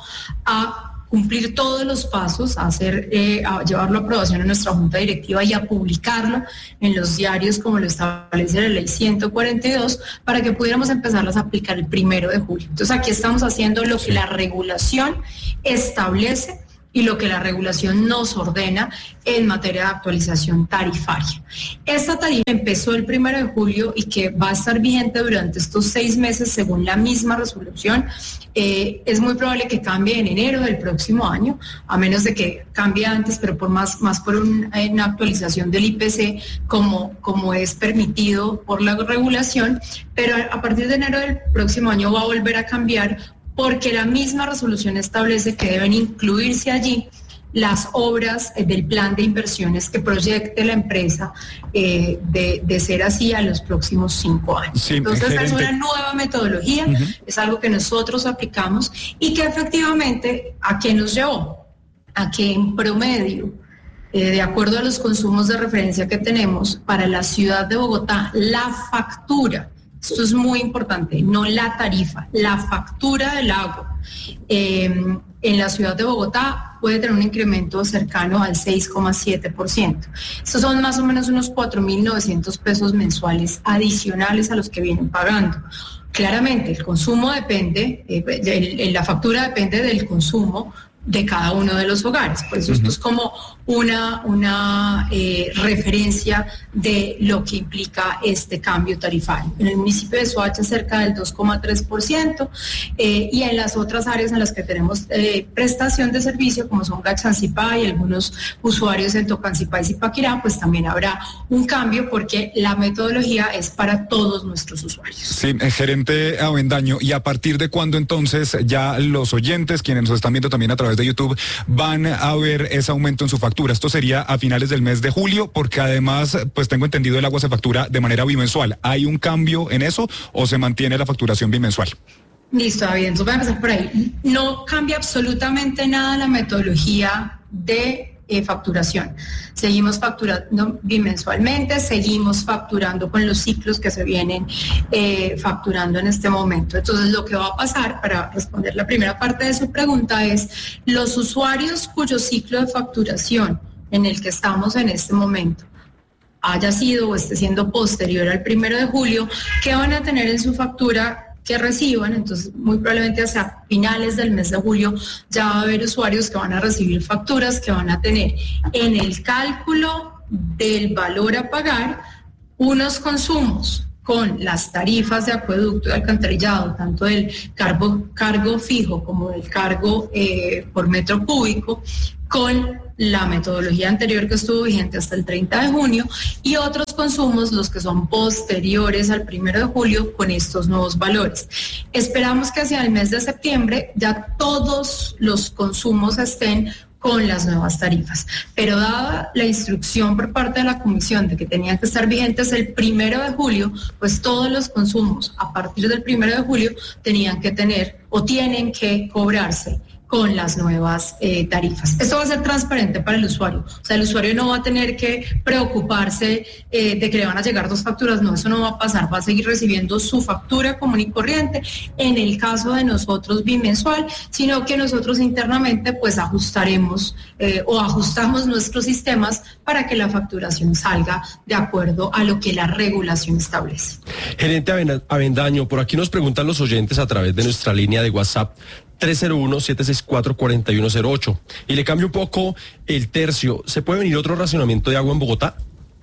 [SPEAKER 13] a cumplir todos los pasos, a, hacer, eh, a llevarlo a aprobación en nuestra Junta Directiva y a publicarlo en los diarios como lo establece la ley ciento cuarenta y dos, para que pudiéramos empezarlas a aplicar el primero de julio. Entonces aquí estamos haciendo lo que la regulación establece y lo que la regulación nos ordena en materia de actualización tarifaria. Esta tarifa empezó el primero de julio y que va a estar vigente durante estos seis meses según la misma resolución. Eh, es muy probable que cambie en enero del próximo año, a menos de que cambie antes, pero por más, más por un, una actualización del I P C como, como es permitido por la regulación, pero a partir de enero del próximo año va a volver a cambiar, porque la misma resolución establece que deben incluirse allí las obras del plan de inversiones que proyecte la empresa eh, de, de ser así a los próximos cinco años. Sí, entonces gerente. Es una nueva metodología, uh-huh. Es algo que nosotros aplicamos y que efectivamente, ¿a qué nos llevó? A que en promedio, eh, de acuerdo a los consumos de referencia que tenemos para la ciudad de Bogotá, la factura, esto es muy importante, no la tarifa, la factura del agua eh, en la ciudad de Bogotá puede tener un incremento cercano al seis coma siete por ciento. Estos son más o menos unos cuatro mil novecientos pesos mensuales adicionales a los que vienen pagando. Claramente, el consumo depende, eh, de, de, la factura depende del consumo de cada uno de los hogares. Por eso uh-huh. Esto es como una, una eh, referencia de lo que implica este cambio tarifario. En el municipio de Soacha cerca del dos coma tres por ciento eh, y en las otras áreas en las que tenemos eh, prestación de servicio, como son Gachancipá y algunos usuarios en Tocancipá y Zipaquirá, pues también habrá un cambio porque la metodología es para todos nuestros usuarios.
[SPEAKER 4] Sí, gerente Avendaño, ¿y a partir de cuándo entonces ya los oyentes, quienes nos están viendo también a través de YouTube, van a ver ese aumento en su factura? Esto sería a finales del mes de julio, porque además, pues tengo entendido, el agua se factura de manera bimensual. ¿Hay un cambio en eso o se mantiene la facturación bimensual?
[SPEAKER 13] Listo, bien, entonces voy a empezar por ahí. No cambia absolutamente nada la metodología de Eh, facturación. Seguimos facturando bimensualmente, seguimos facturando con los ciclos que se vienen eh, facturando en este momento. Entonces, lo que va a pasar, para responder la primera parte de su pregunta, es los usuarios cuyo ciclo de facturación en el que estamos en este momento haya sido o esté siendo posterior al primero de julio, ¿qué van a tener en su factura que reciban? Entonces, muy probablemente hacia finales del mes de julio ya va a haber usuarios que van a recibir facturas que van a tener en el cálculo del valor a pagar unos consumos con las tarifas de acueducto y alcantarillado, tanto del cargo, cargo fijo como del cargo eh, por metro cúbico, con la metodología anterior que estuvo vigente hasta el treinta de junio, y otros consumos, los que son posteriores al primero de julio, con estos nuevos valores. Esperamos que hacia el mes de septiembre ya todos los consumos estén con las nuevas tarifas, pero dada la instrucción por parte de la comisión de que tenían que estar vigentes el primero de julio, pues todos los consumos a partir del primero de julio tenían que tener o tienen que cobrarse con las nuevas eh, tarifas. Esto va a ser transparente para el usuario, o sea, el usuario no va a tener que preocuparse eh, de que le van a llegar dos facturas, no, eso no va a pasar, va a seguir recibiendo su factura común y corriente, en el caso de nosotros bimensual, sino que nosotros internamente pues ajustaremos eh, o ajustamos nuestros sistemas para que la facturación salga de acuerdo a lo que la regulación establece.
[SPEAKER 14] Gerente Avendaño, por aquí nos preguntan los oyentes a través de nuestra línea de WhatsApp tres cero uno, siete seis cuatro, cuatro uno cero ocho. Y le cambio un poco el tercio. ¿Se puede venir otro racionamiento de agua en Bogotá?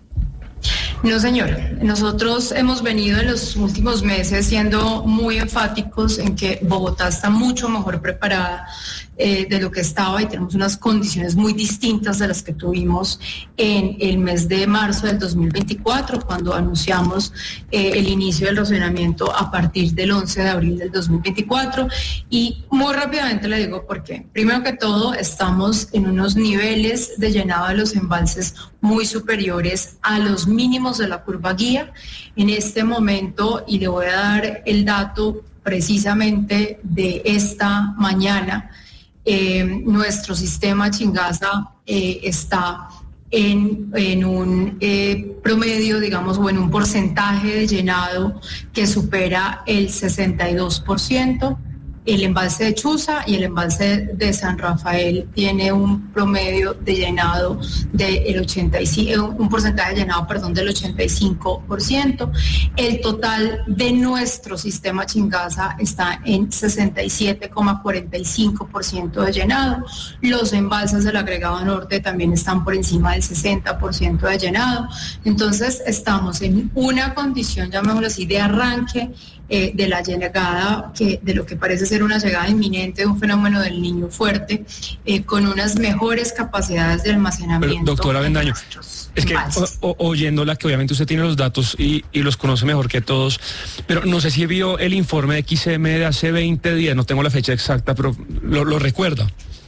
[SPEAKER 13] No, señor. Nosotros hemos venido en los últimos meses siendo muy enfáticos en que Bogotá está mucho mejor preparada eh, de lo que estaba y tenemos unas condiciones muy distintas de las que tuvimos en el mes de marzo del dos mil veinticuatro, cuando anunciamos eh, el inicio del racionamiento a partir del once de abril del dos mil veinticuatro. Y muy rápidamente le digo por qué. Primero que todo, estamos en unos niveles de llenado de los embalses muy superiores a los mínimos de la curva guía en este momento, y le voy a dar el dato precisamente de esta mañana. Eh, nuestro sistema Chingaza eh, está en, en un eh, promedio, digamos, o en un porcentaje de llenado que supera el sesenta y dos por ciento. El embalse de Chuza y el embalse de San Rafael tiene un promedio de llenado del ochenta y cinco, un porcentaje de llenado, perdón, del ochenta y cinco por ciento. El total de nuestro sistema Chingaza está en sesenta y siete coma cuarenta y cinco por ciento de llenado. Los embalses del agregado norte también están por encima del sesenta por ciento de llenado. Entonces estamos en una condición, llamémoslo así, de arranque Eh, de la llegada, que, de lo que parece ser una llegada inminente de un fenómeno del Niño fuerte, eh, con unas mejores capacidades de almacenamiento.
[SPEAKER 15] Pero, doctora Avendaño, es que o, o, oyéndola, que obviamente usted tiene los datos y, y los conoce mejor que todos, pero no sé si vio el informe de X M de hace veinte días, no tengo la fecha exacta, pero lo, lo recuerda.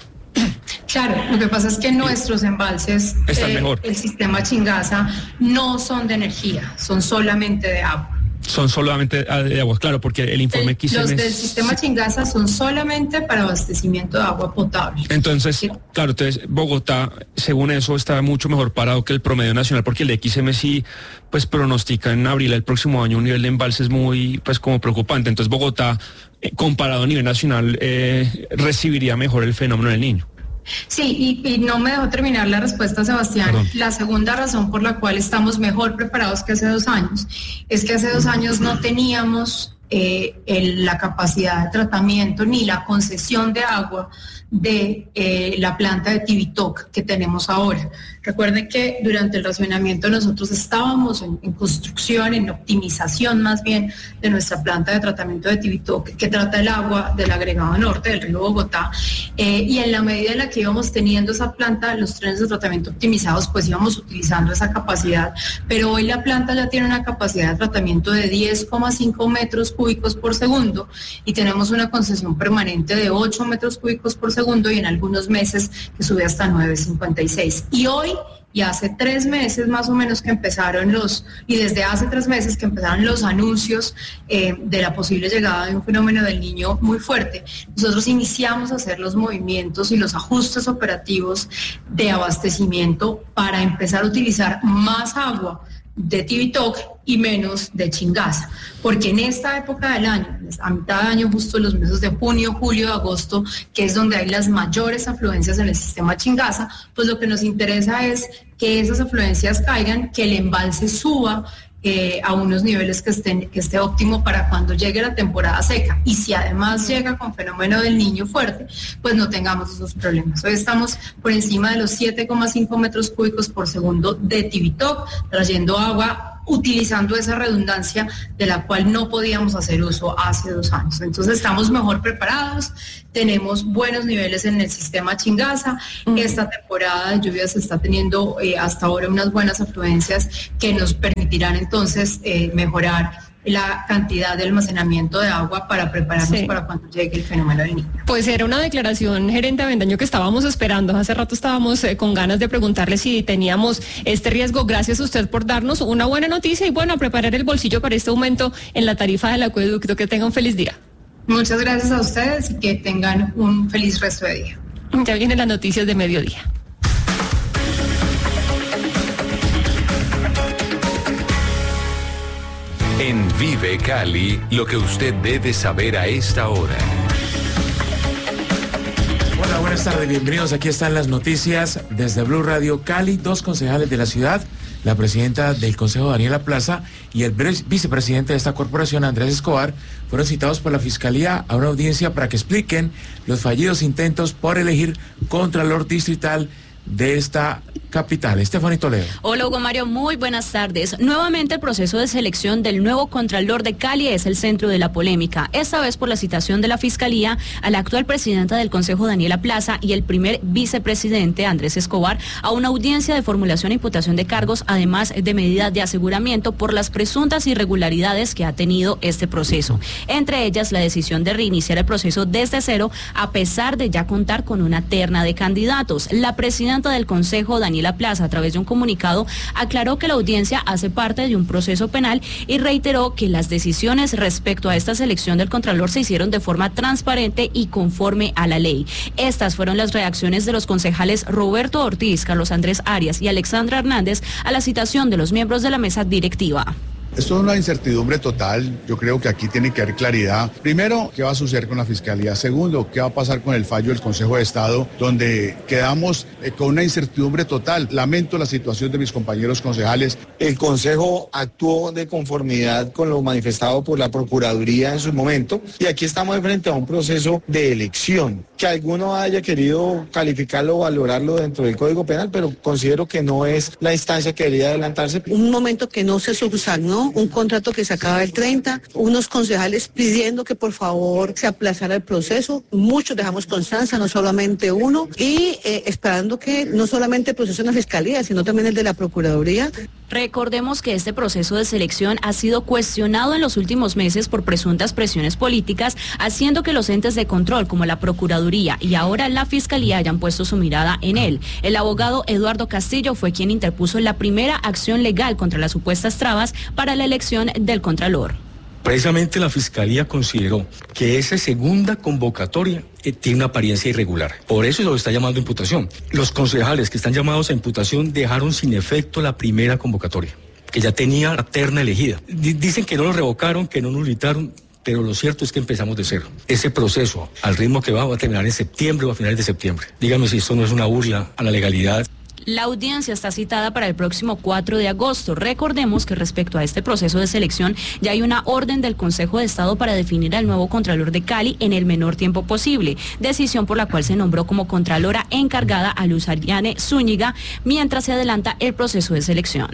[SPEAKER 13] Claro, lo que pasa es que nuestros embalses, eh, el sistema Chingaza, no son de energía, son solamente de agua.
[SPEAKER 15] Son solamente de agua, claro, porque el informe
[SPEAKER 13] el,
[SPEAKER 15] X M...
[SPEAKER 13] Los
[SPEAKER 15] es...
[SPEAKER 13] del sistema Chingaza son solamente para abastecimiento de agua potable.
[SPEAKER 15] Entonces, ¿sí? Claro, entonces Bogotá, según eso, está mucho mejor parado que el promedio nacional, porque el X M sí, pues pronostica en abril del próximo año un nivel de embalses muy, pues como preocupante. Entonces Bogotá, eh, comparado a nivel nacional, eh, recibiría mejor el fenómeno del Niño.
[SPEAKER 13] Sí, y, y no me dejó terminar la respuesta, Sebastián. Perdón. La segunda razón por la cual estamos mejor preparados que hace dos años es que hace dos años no teníamos eh, el, la capacidad de tratamiento ni la concesión de agua de eh, la planta de Tibitoc que tenemos ahora. Recuerden que durante el racionamiento nosotros estábamos en, en construcción, en optimización más bien de nuestra planta de tratamiento de Tibitoc, que trata el agua del agregado norte del río Bogotá, eh, y en la medida en la que íbamos teniendo esa planta, los trenes de tratamiento optimizados, pues íbamos utilizando esa capacidad, pero hoy la planta ya tiene una capacidad de tratamiento de diez coma cinco metros cúbicos por segundo y tenemos una concesión permanente de ocho metros cúbicos por segundo y en algunos meses que sube hasta nueve coma cincuenta y seis. Y hoy, y hace tres meses más o menos que empezaron los, y desde hace tres meses que empezaron los anuncios eh, de la posible llegada de un fenómeno del Niño muy fuerte, nosotros iniciamos a hacer los movimientos y los ajustes operativos de abastecimiento para empezar a utilizar más agua de Tibitoc y menos de Chingaza, porque en esta época del año, a mitad de año, justo los meses de junio, julio, agosto, que es donde hay las mayores afluencias en el sistema Chingaza, pues lo que nos interesa es que esas afluencias caigan, que el embalse suba Eh, a unos niveles que estén que esté óptimo para cuando llegue la temporada seca, y si además llega con fenómeno del Niño fuerte, pues no tengamos esos problemas. Hoy estamos por encima de los siete coma cinco metros cúbicos por segundo de Tibitoc, trayendo agua, utilizando esa redundancia de la cual no podíamos hacer uso hace dos años. Entonces estamos mejor preparados, tenemos buenos niveles en el sistema Chingaza. Uh-huh. Esta temporada de lluvias está teniendo eh, hasta ahora unas buenas afluencias que nos permitirán entonces eh, mejorar la cantidad de almacenamiento de agua para prepararnos sí. para cuando llegue el fenómeno del Niño.
[SPEAKER 7] Pues era una declaración, gerente Avendaño, que estábamos esperando. Hace rato estábamos eh, con ganas de preguntarle si teníamos este riesgo. Gracias a usted por darnos una buena noticia y bueno, a preparar el bolsillo para este aumento en la tarifa del acueducto. Que tenga un feliz día.
[SPEAKER 13] Muchas gracias a ustedes y que tengan un feliz resto de día.
[SPEAKER 7] Ya vienen las noticias de mediodía.
[SPEAKER 10] En Vive Cali, lo que usted debe saber a esta hora.
[SPEAKER 16] Hola, buenas tardes, bienvenidos. Aquí están las noticias desde Blue Radio Cali. Dos concejales de la ciudad, la presidenta del Consejo, Daniela Plaza, y el vicepresidente de esta corporación, Andrés Escobar, fueron citados por la Fiscalía a una audiencia para que expliquen los fallidos intentos por elegir Contralor Distrital de esta capital. Estefanía Toledo.
[SPEAKER 17] Hola, Hugo Mario, muy buenas tardes. Nuevamente el proceso de selección del nuevo Contralor de Cali es el centro de la polémica, esta vez por la citación de la Fiscalía a la actual presidenta del Consejo, Daniela Plaza, y el primer vicepresidente, Andrés Escobar, a una audiencia de formulación e imputación de cargos, además de medidas de aseguramiento por las presuntas irregularidades que ha tenido este proceso. Entre ellas, la decisión de reiniciar el proceso desde cero, a pesar de ya contar con una terna de candidatos. La presidenta del Consejo, Daniela Plaza, a través de un comunicado, aclaró que la audiencia hace parte de un proceso penal y reiteró que las decisiones respecto a esta selección del Contralor se hicieron de forma transparente y conforme a la ley. Estas fueron las reacciones de los concejales Roberto Ortiz, Carlos Andrés Arias y Alexandra Hernández a la citación de los miembros de la mesa directiva.
[SPEAKER 18] Esto es una incertidumbre total. Yo creo que aquí tiene que haber claridad. Primero, ¿qué va a suceder con la Fiscalía? Segundo, ¿qué va a pasar con el fallo del Consejo de Estado, donde quedamos eh, con una incertidumbre total? Lamento la situación de mis compañeros concejales.
[SPEAKER 19] El Consejo actuó de conformidad con lo manifestado por la Procuraduría en su momento, y aquí estamos frente a un proceso de elección. Que alguno haya querido calificarlo o valorarlo dentro del Código Penal, pero considero que no es la instancia que debería adelantarse.
[SPEAKER 20] Un momento que no se subsanó, un contrato que se acaba el treinta, unos concejales pidiendo que por favor se aplazara el proceso, muchos dejamos constancia, no solamente uno, y eh, esperando que no solamente el proceso en la Fiscalía, sino también el de la Procuraduría.
[SPEAKER 17] Recordemos que este proceso de selección ha sido cuestionado en los últimos meses por presuntas presiones políticas, haciendo que los entes de control como la Procuraduría y ahora la Fiscalía hayan puesto su mirada en él. El abogado Eduardo Castillo fue quien interpuso la primera acción legal contra las supuestas trabas para la elección del Contralor.
[SPEAKER 21] Precisamente la Fiscalía consideró que esa segunda convocatoria eh, tiene una apariencia irregular. Por eso lo está llamando imputación. Los concejales que están llamados a imputación dejaron sin efecto la primera convocatoria, que ya tenía la terna elegida. D- dicen que no lo revocaron, que no lo habilitaron, pero lo cierto es que empezamos de cero. Ese proceso, al ritmo que va, va a terminar en septiembre o a finales de septiembre. Dígame si esto no es una burla a la legalidad.
[SPEAKER 17] La audiencia está citada para el próximo cuatro de agosto. Recordemos que respecto a este proceso de selección ya hay una orden del Consejo de Estado para definir al nuevo Contralor de Cali en el menor tiempo posible, decisión por la cual se nombró como Contralora encargada a Luz Ariane Zúñiga mientras se adelanta el proceso de selección.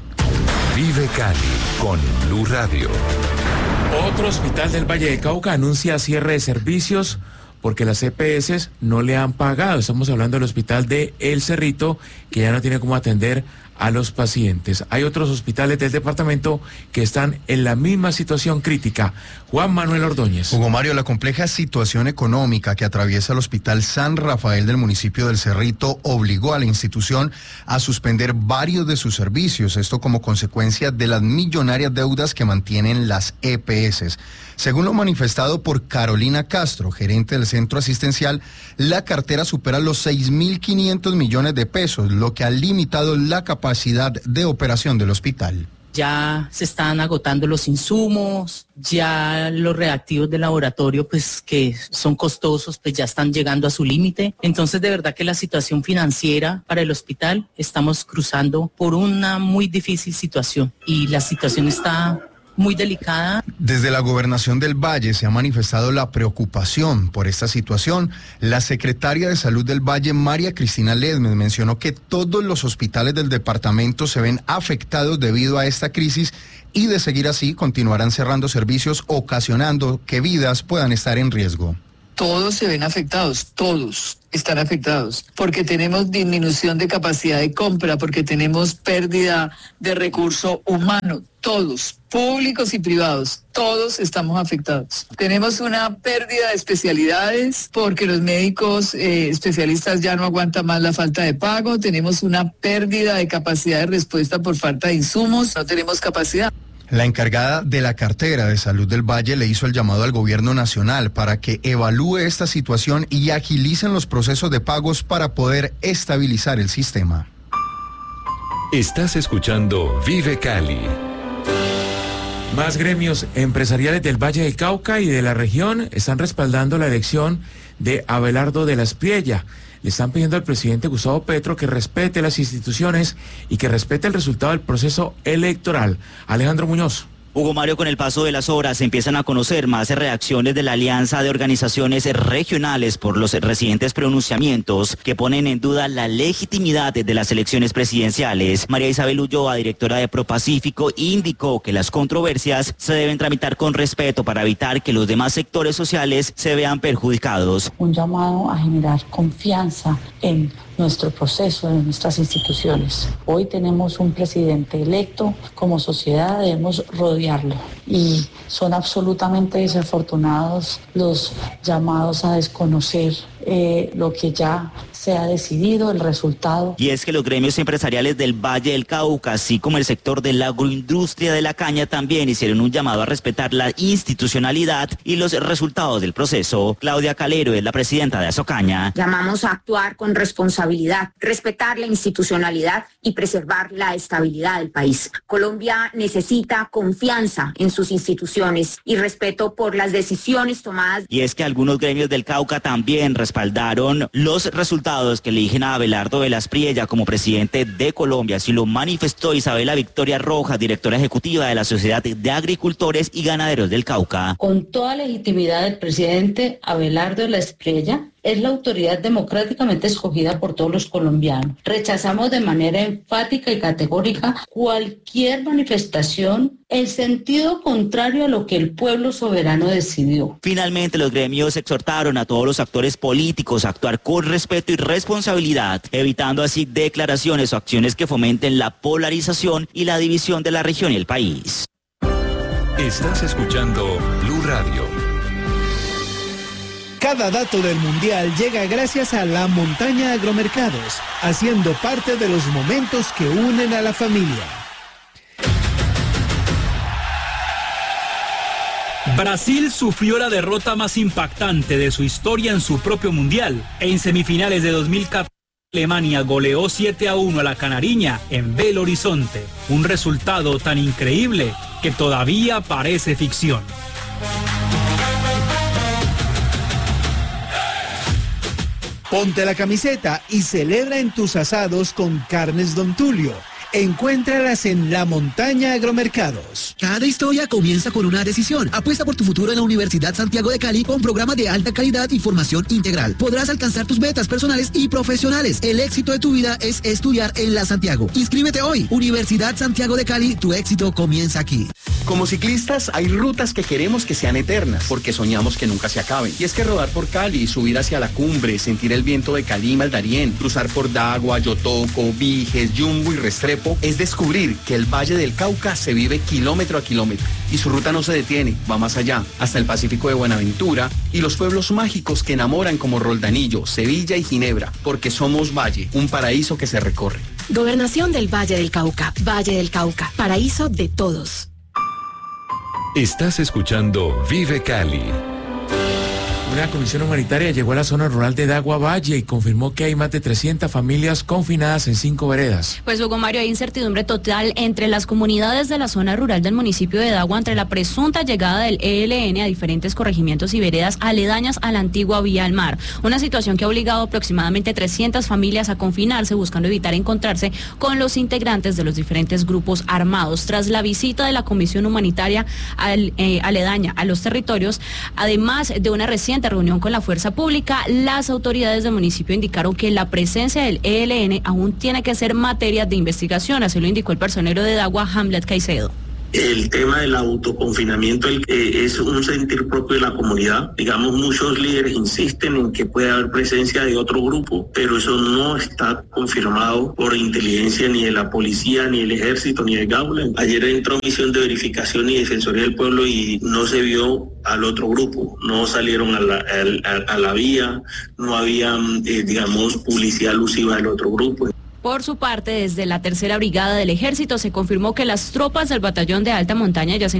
[SPEAKER 10] Vive Cali con Blue Radio.
[SPEAKER 16] Otro hospital del Valle del Cauca anuncia cierre de servicios porque las E P S no le han pagado. Estamos hablando del hospital de El Cerrito, que ya no tiene cómo atender a los pacientes. Hay otros hospitales del departamento que están en la misma situación crítica. Juan Manuel Ordóñez.
[SPEAKER 3] Hugo Mario, la compleja situación económica que atraviesa el Hospital San Rafael del municipio del Cerrito obligó a la institución a suspender varios de sus servicios, esto como consecuencia de las millonarias deudas que mantienen las E P S. Según lo manifestado por Carolina Castro, gerente del centro asistencial, la cartera supera los seis mil quinientos millones de pesos, lo que ha limitado la capacidad de operación del hospital.
[SPEAKER 22] Ya se están agotando los insumos, ya los reactivos de laboratorio, pues que son costosos, pues ya están llegando a su límite. Entonces, de verdad que la situación financiera para el hospital, estamos cruzando por una muy difícil situación y la situación está muy delicada.
[SPEAKER 3] Desde la Gobernación del Valle se ha manifestado la preocupación por esta situación. La secretaria de Salud del Valle, María Cristina Ledmes, mencionó que todos los hospitales del departamento se ven afectados debido a esta crisis y de seguir así continuarán cerrando servicios, ocasionando que vidas puedan estar en riesgo.
[SPEAKER 23] Todos se ven afectados, todos están afectados, porque tenemos disminución de capacidad de compra, porque tenemos pérdida de recurso humano, todos, públicos y privados, todos estamos afectados. Tenemos una pérdida de especialidades, porque los médicos eh, especialistas ya no aguantan más la falta de pago, tenemos una pérdida de capacidad de respuesta por falta de insumos, no tenemos capacidad.
[SPEAKER 3] La encargada de la cartera de Salud del Valle le hizo el llamado al gobierno nacional para que evalúe esta situación y agilicen los procesos de pagos para poder estabilizar el sistema.
[SPEAKER 10] Estás escuchando Vive Cali.
[SPEAKER 16] Más gremios empresariales del Valle del Cauca y de la región están respaldando la elección de Abelardo de la Espriella. Le están pidiendo al presidente Gustavo Petro que respete las instituciones y que respete el resultado del proceso electoral. Alejandro Muñoz.
[SPEAKER 24] Hugo Mario, con el paso de las horas se empiezan a conocer más reacciones de la Alianza de Organizaciones Regionales por los recientes pronunciamientos que ponen en duda la legitimidad de las elecciones presidenciales. María Isabel Ulloa, directora de ProPacífico, indicó que las controversias se deben tramitar con respeto para evitar que los demás sectores sociales se vean perjudicados.
[SPEAKER 25] Un llamado a generar confianza en nuestro proceso, en nuestras instituciones. Hoy tenemos un presidente electo, como sociedad debemos rodearlo y son absolutamente desafortunados los llamados a desconocer eh, lo que ya se ha decidido, el resultado.
[SPEAKER 24] Y es que los gremios empresariales del Valle del Cauca, así como el sector de la agroindustria de la caña, también hicieron un llamado a respetar la institucionalidad y los resultados del proceso. Claudia Calero es la presidenta de Asocaña.
[SPEAKER 26] Llamamos a actuar con responsabilidad, respetar la institucionalidad y preservar la estabilidad del país. Colombia necesita confianza en sus instituciones y respeto por las decisiones tomadas.
[SPEAKER 24] Y es que algunos gremios del Cauca también respaldaron los resultados que eligen a Abelardo de la Espriella como presidente de Colombia. Así lo manifestó Isabela Victoria Rojas, directora ejecutiva de la Sociedad de Agricultores y Ganaderos del Cauca.
[SPEAKER 25] Con toda legitimidad, el presidente Abelardo de la Espriella es la autoridad democráticamente escogida por todos los colombianos. Rechazamos de manera enfática y categórica cualquier manifestación en sentido contrario a lo que el pueblo soberano decidió.
[SPEAKER 24] Finalmente, los gremios exhortaron a todos los actores políticos a actuar con respeto y responsabilidad, evitando así declaraciones o acciones que fomenten la polarización y la división de la región y el país.
[SPEAKER 10] Estás escuchando Blue Radio.
[SPEAKER 27] Cada dato del Mundial llega gracias a La Montaña Agromercados, haciendo parte de los momentos que unen a la familia.
[SPEAKER 28] Brasil sufrió la derrota más impactante de su historia en su propio Mundial. En semifinales de dos mil catorce, Alemania goleó siete a uno a la Canariña en Belo Horizonte. Un resultado tan increíble que todavía parece ficción.
[SPEAKER 27] Ponte la camiseta y celebra en tus asados con Carnes Don Tulio. Encuéntralas en La Montaña Agromercados.
[SPEAKER 1] Cada historia comienza con una decisión. Apuesta por tu futuro en la Universidad Santiago de Cali con programas de alta calidad y formación integral. Podrás alcanzar tus metas personales y profesionales. El éxito de tu vida es estudiar en la Santiago. Inscríbete hoy. Universidad Santiago de Cali, tu éxito comienza aquí.
[SPEAKER 2] Como ciclistas hay rutas que queremos que sean eternas, porque soñamos que nunca se acaben. Y es que rodar por Cali, subir hacia la cumbre, sentir el viento de Calima al Darién, cruzar por Dagua, Yotoco, Viges, Yumbo y Restrepo, es descubrir que el Valle del Cauca se vive kilómetro a kilómetro y su ruta no se detiene, va más allá, hasta el Pacífico de Buenaventura y los pueblos mágicos que enamoran como Roldanillo, Sevilla y Ginebra, porque somos Valle, un paraíso que se recorre.
[SPEAKER 5] Gobernación del Valle del Cauca, Valle del Cauca, paraíso de todos.
[SPEAKER 10] Estás escuchando Vive Cali.
[SPEAKER 16] Una comisión humanitaria llegó a la zona rural de Dagua Valle y confirmó que hay más de trescientas familias confinadas en cinco veredas.
[SPEAKER 17] Pues Hugo Mario, hay incertidumbre total entre las comunidades de la zona rural del municipio de Dagua entre la presunta llegada del E L N a diferentes corregimientos y veredas aledañas a la antigua vía al mar. Una situación que ha obligado aproximadamente trescientas familias a confinarse buscando evitar encontrarse con los integrantes de los diferentes grupos armados. Tras la visita de la comisión humanitaria al, eh, aledaña a los territorios, además de una reciente reunión con la fuerza pública, las autoridades del municipio indicaron que la presencia del E L N aún tiene que ser materia de investigación, así lo indicó el personero de Dagua, Hamlet Caicedo.
[SPEAKER 6] El tema del autoconfinamiento el, eh, es un sentir propio de la comunidad. Digamos, muchos líderes insisten en que puede haber presencia de otro grupo, pero eso no está confirmado por inteligencia ni de la policía, ni del ejército, ni del Gaula. Ayer entró misión de verificación y defensoría del pueblo y no se vio al otro grupo. No salieron a la, a, a la vía, no había, eh, digamos, publicidad alusiva del otro grupo.
[SPEAKER 17] Por su parte, desde la tercera brigada del ejército se confirmó que las tropas del batallón de alta montaña ya se